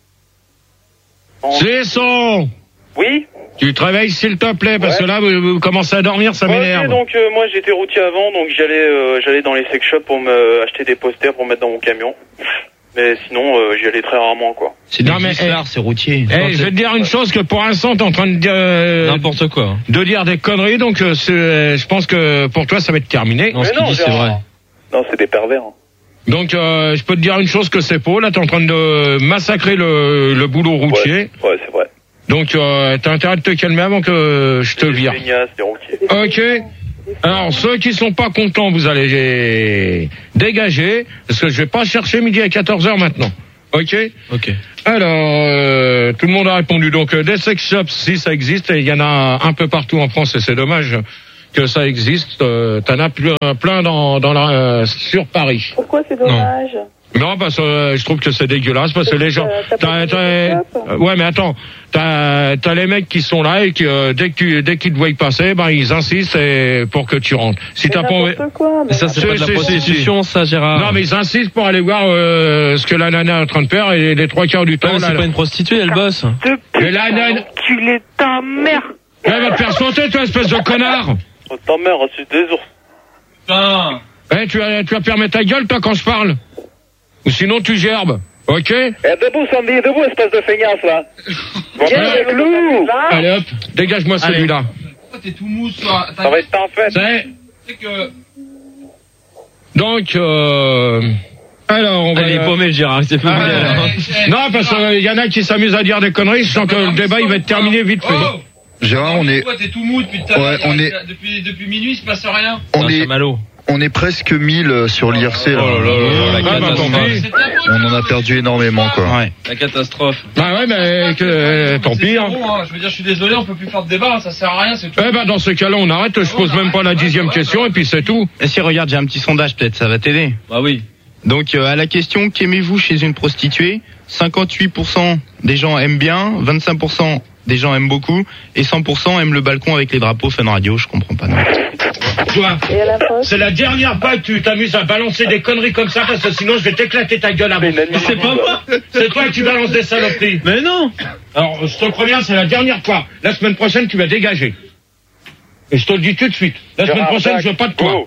Susson Oui. Tu te réveilles s'il te plaît, parce Ouais. que là, vous, vous commencez à dormir, ça Ouais, m'énerve. ok, donc euh, moi j'étais routier avant, donc j'allais euh, j'allais dans les sex shops pour me acheter des posters pour mettre dans mon camion. Mais sinon, euh, j'y allais très rarement, quoi. C'est Non, des mais, histoire, c'est routier. Eh, je vais te dire une chose, que pour l'instant, t'es en train de dire... euh, N'importe quoi. de dire des conneries, donc euh, c'est- je pense que pour toi, ça va être terminé. Non, ce qu'il dit, c'est vrai. Non, c'est des pervers. hein. Donc, euh, je peux te dire une chose que c'est faux. Là, t'es en train de massacrer le, le boulot routier. Ouais, c'est vrai. Donc, euh, t'as intérêt de te calmer avant que je te vire. Des feignasses, des routiers. Ok. Alors, ceux qui sont pas contents, vous allez dégager, parce que je vais pas chercher midi à quatorze heures maintenant. Ok. Ok. Alors, euh, tout le monde a répondu. Donc, euh, des sex shops, si ça existe, et il y en a un peu partout en France, et c'est dommage que ça existe. Euh, T'en as plein, plein dans, dans la, euh, sur Paris. Pourquoi c'est dommage? Non, parce que euh, je trouve que c'est dégueulasse, parce que les gens... T'as pas t'as- de t'as- sex shop euh, ouais, mais attends, t'as as les mecs qui sont là et qui, euh, dès que tu, dès qu'ils te voient passer, ben ils insistent et pour que tu rentres. Si t'as pas envie... N'importe quoi, mais Mais ça, c'est Si, pas de la si, si, prostitution, ça, Gérard. Non, mais ils insistent pour aller voir euh, ce que la nana est en train de faire et les trois quarts du temps... Ouais, mais là, c'est pas là- une prostituée, elle bosse. Mais la nana... Tu l'es ta mère. Elle va te faire sauter, toi, espèce de connard. Oh, ta mère, c'est des ours. Putain. Eh, tu vas, tu vas fermer ta gueule, toi, quand je parle. Ou sinon, tu gerbes. Ok? Eh, debout, Sandy, debout, espèce de feignasse, là. Viens avec nous. Allez, hop, dégage-moi Allez. celui-là. Pourquoi t'es tout mou, toi? Ça va être en fait. C'est... C'est que... Donc, euh... Alors, on va... Allez, paumé, le Gérard, c'est pas Ah, mal, alors. non, parce qu'il y en a qui s'amusent à dire des conneries, je sens que le débat, il va être terminé vite fait. Gérard, on est, Pourquoi t'es tout mou depuis tout à Ouais, l'heure? on est- Depuis, depuis minuit, il se passe rien. on Non, est, c'est Malo. on est presque mille sur l'I R C, là. Oh là là, la Ah, bah, tant catastrophe. pis. On en a perdu énormément, quoi. Ouais. La catastrophe. Bah ouais, mais que, euh, tant pis. Hein. Bon, hein. Je veux dire, je suis désolé, on peut plus faire de débat, ça sert à rien, c'est tout. Eh ben, dans ce cas-là, on arrête, je pose même pas la dixième question, et puis c'est tout. Et si, regarde, j'ai un petit sondage, peut-être, ça va t'aider. Bah oui. Donc, euh, à la question, qu'aimez-vous chez une prostituée? cinquante-huit pour cent des gens aiment bien, vingt-cinq pour cent des gens aiment beaucoup, et cent pour cent aiment le balcon avec les drapeaux Fun Radio, je comprends pas. Non. Toi, Et à la poste? c'est la dernière fois que tu t'amuses à balancer des conneries comme ça, parce que sinon, je vais t'éclater ta gueule avant. Mais c'est pas moi. C'est toi qui balances des saloperies. Mais non. Alors, je te préviens, c'est la dernière fois. La semaine prochaine, tu vas dégager. Et je te le dis tout de suite. La semaine prochaine, je veux pas de toi.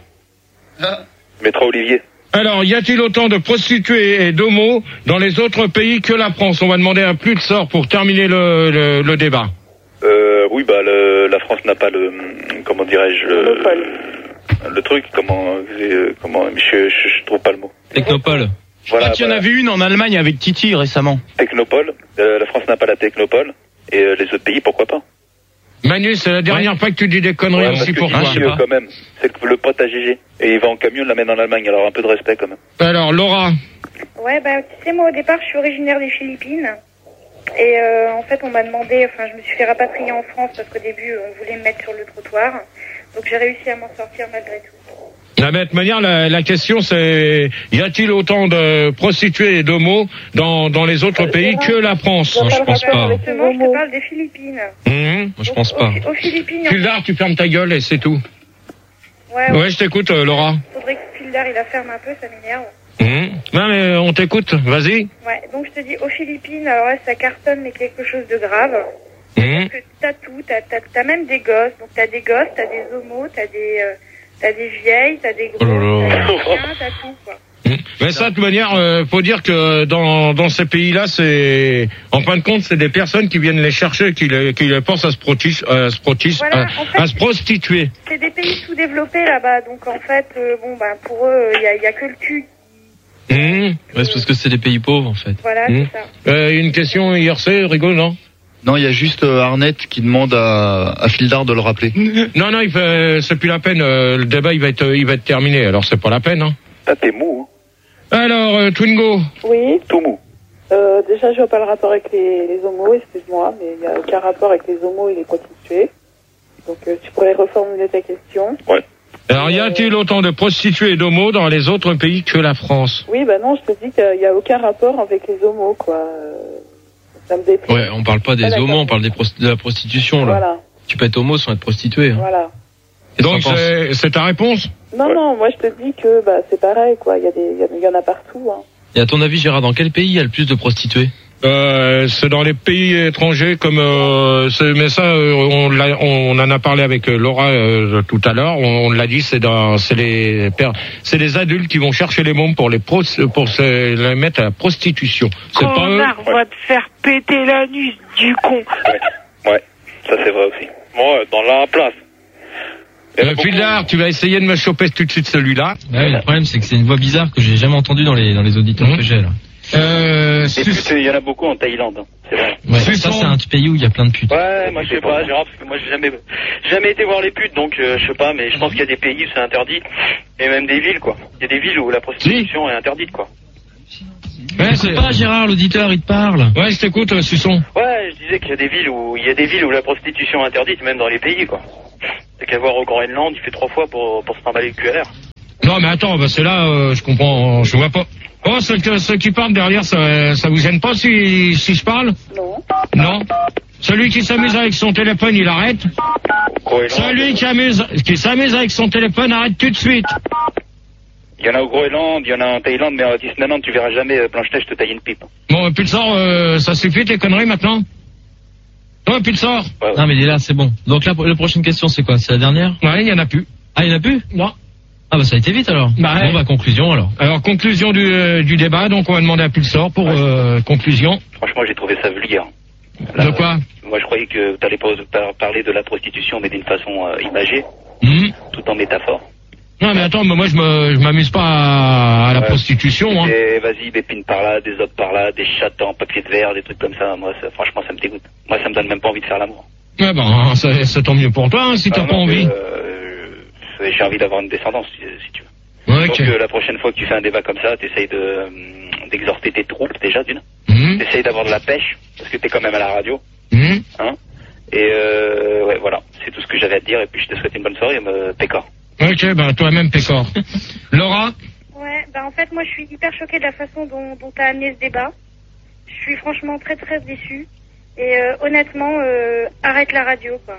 Mettra Olivier. Alors, y a-t-il autant de prostituées et d'homos dans les autres pays que la France? On va demander un plus de sort pour terminer le, le, le débat. Euh, oui, bah le, la France n'a pas le, comment dirais-je, le, le truc, comment, euh, comment, je, je, je trouve pas le mot. Technopole. Voilà, Ah, tu en bah, as vu une en Allemagne avec Titi récemment. Technopole. Euh, la France n'a pas la Technopole et euh, les autres pays, pourquoi pas? Manu, c'est la dernière fois que tu dis des conneries Ouais, parce aussi que pour toi. Gigi, euh, quand même, c'est le pote à Gigi et il va en camion, il l'amène en Allemagne. Alors un peu de respect quand même. Alors, Laura. Ouais, bah, tu sais, moi, au départ, je suis originaire des Philippines. Et euh, en fait, on m'a demandé, enfin, je me suis fait rapatrier en France parce qu'au début, on voulait me mettre sur le trottoir. Donc, j'ai réussi à m'en sortir malgré tout. La bête manière, la, la question c'est, y a-t-il autant de prostituées et d'homos dans, dans les autres pays que la France? Non, je pense pas. Justement, je te parle des Philippines. Mmh. Moi, je pense pas. Aux, aux Philippines, en Fildar, tu fermes ta gueule et c'est tout. Ouais, ouais. Ouais, je t'écoute, euh, Laura. Faudrait que Fildar, il la ferme un peu, ça m'énerve. Mmh. Non, mais on t'écoute, vas-y. Ouais, donc je te dis, aux Philippines, alors là, ça cartonne, mais quelque chose de grave. Mmh. Parce que t'as tout, t'as, t'as, t'as même des gosses. Donc t'as des gosses, t'as des homos, t'as des, euh, t'as des vieilles, t'as des gros, Oh là là. t'as des chiens, t'as tout, quoi. Mmh. Mais ça, de toute manière, euh, faut dire que dans, dans ces pays-là, c'est, en fin de compte, c'est des personnes qui viennent les chercher, qui les, qui les forcent à se protiche, à se protiche, Voilà, à, en fait, à se prostituer. C'est des pays sous-développés là-bas, donc en fait, euh, bon, bah, pour eux, il y a, y a que le cul. Mmh. Ouais, c'est parce que c'est des pays pauvres, en fait. Voilà, Mmh. c'est ça. Euh, une question I R C, rigole, non? Non, il y a juste euh, Arnett qui demande à, à Fildar de le rappeler. Non, non, il fait, c'est plus la peine. euh, le débat, il va être, il va être terminé. Alors, c'est pas la peine. Hein. Ah, t'es mou, Alors, euh, Twingo. Oui. Tout mou. Euh, déjà, je vois pas le rapport avec les, les homos, excuse-moi, mais il n'y a aucun rapport avec les homos et les prostituées. Donc, euh, tu pourrais reformuler ta question. Ouais. Alors, y a-t-il autant de prostituées et d'homos dans les autres pays que la France? Oui, bah non, je te dis qu'il n'y a aucun rapport avec les homos, quoi. Euh, ça me déprime. Ouais, on parle pas des Ah, d'accord. homos, on parle des prost- de la prostitution, là. Voilà, Tu peux être homo sans être prostitué. Hein. voilà. Qu'est-ce que Donc, t'en penses c'est, c'est ta réponse? Non, non, moi je te dis que bah c'est pareil, quoi. Il y, a des- il y, a- il y en a partout, hein. Et à ton avis, Gérard, dans quel pays il y a le plus de prostituées? Euh, c'est dans les pays étrangers comme euh, c'est, mais ça euh, on, l'a, on en a parlé avec Laura euh, tout à l'heure. On, on l'a dit, c'est dans c'est les pères, c'est les adultes qui vont chercher les mômes pour les pros, pour se, les mettre à la prostitution. C'est pas eux. Connard, va te faire péter l'anus du con. Ouais, ouais, ça c'est vrai aussi. Moi, dans la place. Euh, Fildar, tu vas essayer de me choper tout de suite celui-là. Ah oui, le problème, c'est que c'est une voix bizarre que j'ai jamais entendue dans les dans les auditeurs Mmh. que j'ai là. Euh, Et puis, il y en a beaucoup en Thaïlande, hein, c'est vrai. Ouais, ça c'est un pays où il y a plein de putes. Ouais, moi je sais pas, Gérard, parce que moi j'ai jamais, jamais été voir les putes, donc euh, je sais pas, mais je pense qu'il y a des pays où c'est interdit, et même des villes, quoi. Il y a des villes où la prostitution est interdite, quoi. Ouais, c'est pas Gérard, l'auditeur, il te parle. Ouais, je t'écoute, euh, Suçon. Ouais, je disais qu'il y a des villes où il y a des villes où la prostitution est interdite, même dans les pays, quoi. T'as qu'à voir au Groenland, il fait trois fois pour pour se trimballer le cul à l'air. Non, mais attends, bah c'est là, euh, je comprends, je vois pas. Oh, ceux, que- ceux qui parlent derrière, ça, ça vous gêne pas si, si je parle? Non. Non. Celui qui s'amuse avec son téléphone, il arrête. Celui qui amuse, qui s'amuse avec son téléphone, arrête tout de suite. Il y en a au Groenland, il y en a en Thaïlande, mais à Disneyland, tu verras jamais euh, Blanche-Neige te tailler une pipe. Bon, Pulsar, euh, ça suffit tes conneries maintenant? Ouais, Pulsar. Non mais il est là, c'est bon. Donc là, la prochaine question, c'est quoi? C'est la dernière? Ouais, il y en a plus. Ah, il y en a plus? Non. Ah bah ça a été vite alors. Bah, bon ouais. bah conclusion alors. Alors, conclusion du, euh, du débat, donc on va demander à Pulsar pour euh, conclusion. Franchement, j'ai trouvé ça vulgaire. De quoi? Moi, je croyais que tu allais parler de la prostitution, mais d'une façon euh, imagée, Hmm. tout en métaphore. Non, mais attends, mais moi je me, je m'amuse pas à, à la Ouais. prostitution, hein. Et vas-y, des pines par là, des autres par là, des chattes en papier de verre, des trucs comme ça. Moi, ça, franchement, ça me dégoûte. Moi, ça me donne même pas envie de faire l'amour. Ouais, ben, c'est, c'est tant mieux pour toi, hein, si t'as Ah, pas non, envie. mais, euh, j'ai envie d'avoir une descendance, si, si tu veux. Ouais, Donc ok. euh, la prochaine fois que tu fais un débat comme ça, t'essayes de euh, d'exhorter tes troupes déjà d'une. Mhm. T'essayes d'avoir de la pêche parce que t'es quand même à la radio, Mhm. hein. Et euh, ouais, voilà, c'est tout ce que j'avais à te dire. Et puis je te souhaite une bonne soirée, me Pécor. Ok, ben toi-même, Pécor. Laura? Ouais, bah en fait, moi je suis hyper choquée de la façon dont, dont t'as amené ce débat. Je suis franchement très très déçue. Et euh, honnêtement, euh, arrête la radio, quoi.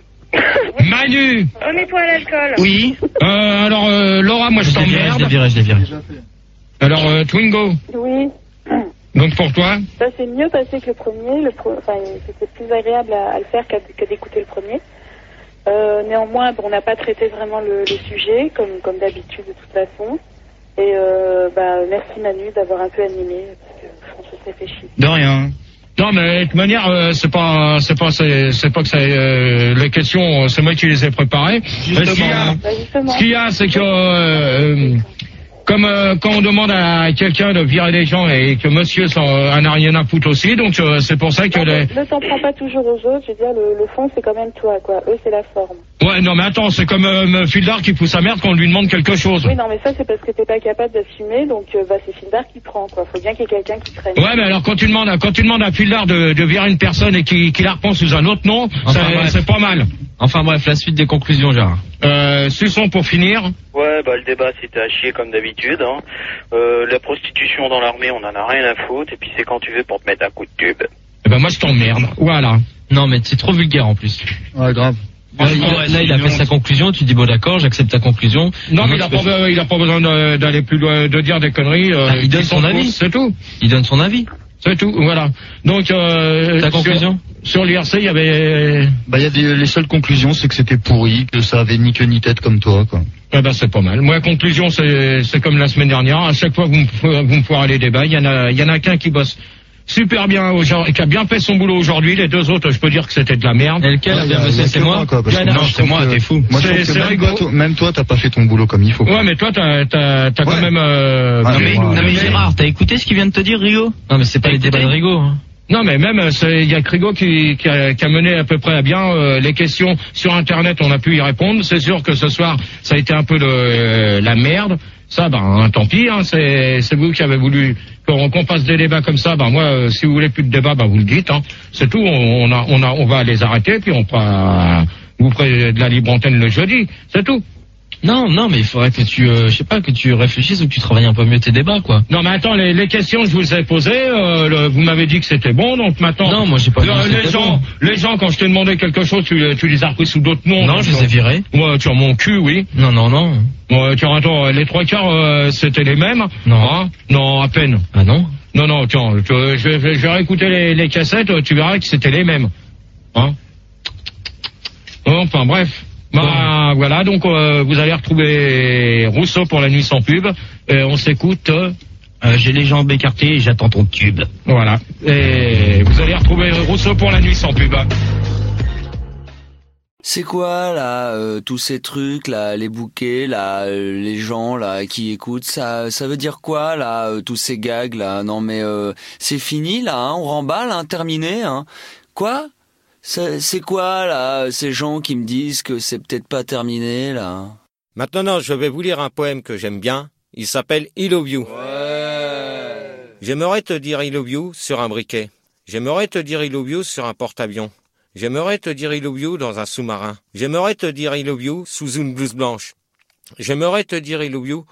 Manu! Remets-toi à l'alcool. Oui. Euh, alors, euh, Laura, moi je Je l'ai viré, t'emmerde. je l'ai viré, je l'ai viré. Alors, euh, Twingo, Oui. donc pour toi? Ça s'est mieux passé que le premier. Le pro- Enfin, c'était plus agréable à, à le faire qu'à qu'à d'écouter le premier. Euh, néanmoins, bon, on n'a pas traité vraiment le, le sujet, comme, comme d'habitude de toute façon. Et euh, bah, merci Manu d'avoir un peu animé, parce que François s'est fait chier. De rien. Non, mais de toute manière, euh, c'est pas, c'est pas, c'est, c'est pas que c'est euh, les questions, c'est moi qui les ai préparées. Mais ce qu'il y a, Bah, justement. ce qu'il y a, c'est que euh, euh, comme euh, quand on demande à quelqu'un de virer des gens et que monsieur s'en euh, en a rien à foutre aussi, donc euh, c'est pour ça que Non, les... mais ne t'en prends pas toujours aux autres, je veux dire, le, le fond c'est quand même toi, quoi. Eux c'est la forme. Ouais, non, mais attends, c'est comme euh, Fildar qui pousse sa merde quand on lui demande quelque chose. Oui, non, mais ça c'est parce que t'es pas capable d'assumer, donc euh, bah, c'est Fildar qui prend, quoi. Faut bien qu'il y ait quelqu'un qui traîne. Ouais, mais alors quand tu demandes, à- quand tu demandes à Fildar de, de virer une personne et qui, qui la reprend sous un autre nom, Enfin, c'est, bref. c'est pas mal. Enfin bref, la suite des conclusions, Gérard. Euh, Suçon pour finir. Ouais, bah le débat c'était à chier comme d'habitude. Hein. Euh, la prostitution dans l'armée, on en a rien à foutre. Et puis c'est quand tu veux pour te mettre un coup de tube. Eh ben moi je t'emmerde. Voilà. Non mais c'est trop vulgaire en plus. Ouais, grave. Là, il, a- là, il a fait sa conclusion, tu dis bon d'accord, j'accepte ta conclusion. Non, mais Moi, il a je pas, peux- be- il a pas besoin de- d'aller plus loin, de dire des conneries. euh, Ah, il donne qui son sont avis. fausses, c'est tout. Il donne son avis. C'est tout, voilà. Donc, euh, Ta conclusion sur, sur l'I R C, il y avait... Bah, il y a des, les seules conclusions, c'est que c'était pourri, que ça avait ni queue ni tête comme toi, quoi. Eh ben, c'est pas mal. Moi, la conclusion, c'est, c'est comme la semaine dernière. À chaque fois que vous me, vous me foirez les débats, il y en a, il y en a qu'un qui bosse super bien aujourd'hui, qui a bien fait son boulot aujourd'hui. Les deux autres, je peux dire que c'était de la merde. Et lequel a bien Ouais, bossé, y a c'est que moi quoi, parce Il y que en a- moi, non, je c'est trouve moi, que- t'es fou. Moi, je C'est- trouve c'est que même rigolo. toi, toi- même toi, t'as pas fait ton boulot comme il faut. quoi. Ouais, mais toi, t'as, t'as, t'as quand Ouais. même... Euh, Ah, Non bien- mais, ouais. non mais Gérard, t'as écouté ce qu'il vient de te dire, Rio? Non mais c'est pas les débats de Rigaud. Hein. Non, mais même, euh, c'est- il y a Crigo qui, qui, a, qui a mené à peu près à bien euh, les questions sur Internet. On a pu y répondre. C'est sûr que ce soir, ça a été un peu de, euh, la merde. Ça, ben, tant pis. Hein, c'est, c'est vous qui avez voulu qu'on, qu'on fasse des débats comme ça. Ben moi, euh, si vous voulez plus de débats, ben vous le dites. Hein. C'est tout. On, on a, on a, on va les arrêter, puis on fera, vous ferez de la libre antenne le jeudi. C'est tout. Non, non, mais il faudrait que tu, euh, je sais pas, que tu réfléchisses ou que tu travailles un peu mieux tes débats, quoi. Non, mais attends, les, les questions que je vous ai posées, euh, le- vous m'avez dit que c'était bon, donc maintenant... Non, moi j'ai pas dit le- que les c'était gens, bon. les gens, quand je t'ai demandé quelque chose, tu, tu les as repris sous d'autres noms. Non, donc, je les ai virés. Ouais, sur mon cul, oui. Non, non, non. Ouais, tiens, attends, les trois quarts, euh, c'était les mêmes. Non. Hein non, à peine. Ah non. Non, non, tiens, tu- je vais, je vais réécouter les, les cassettes, tu verras que c'était les mêmes. Hein Enfin, bref. Bah, voilà, donc euh, vous allez retrouver Rousseau pour la nuit sans pub. Et on s'écoute... euh, Euh, j'ai les jambes écartées et j'attends ton tube. Voilà. Et vous allez retrouver Rousseau pour la nuit sans pub. C'est quoi là, euh, tous ces trucs là, les bouquets là, euh, les gens là qui écoutent, ça, ça veut dire quoi là, euh, tous ces gags là? Non mais euh, c'est fini là, hein, on remballe, hein, terminé, hein. Quoi? C'est c'est quoi là, ces gens qui me disent que c'est peut-être pas terminé là? Maintenant, je vais vous lire un poème que j'aime bien. Il s'appelle I Love You. J'aimerais te dire I love you sur un briquet. J'aimerais te dire I love you sur un porte-avions. J'aimerais te dire I love you dans un sous-marin. J'aimerais te dire I love you sous une blouse blanche. J'aimerais te dire I love you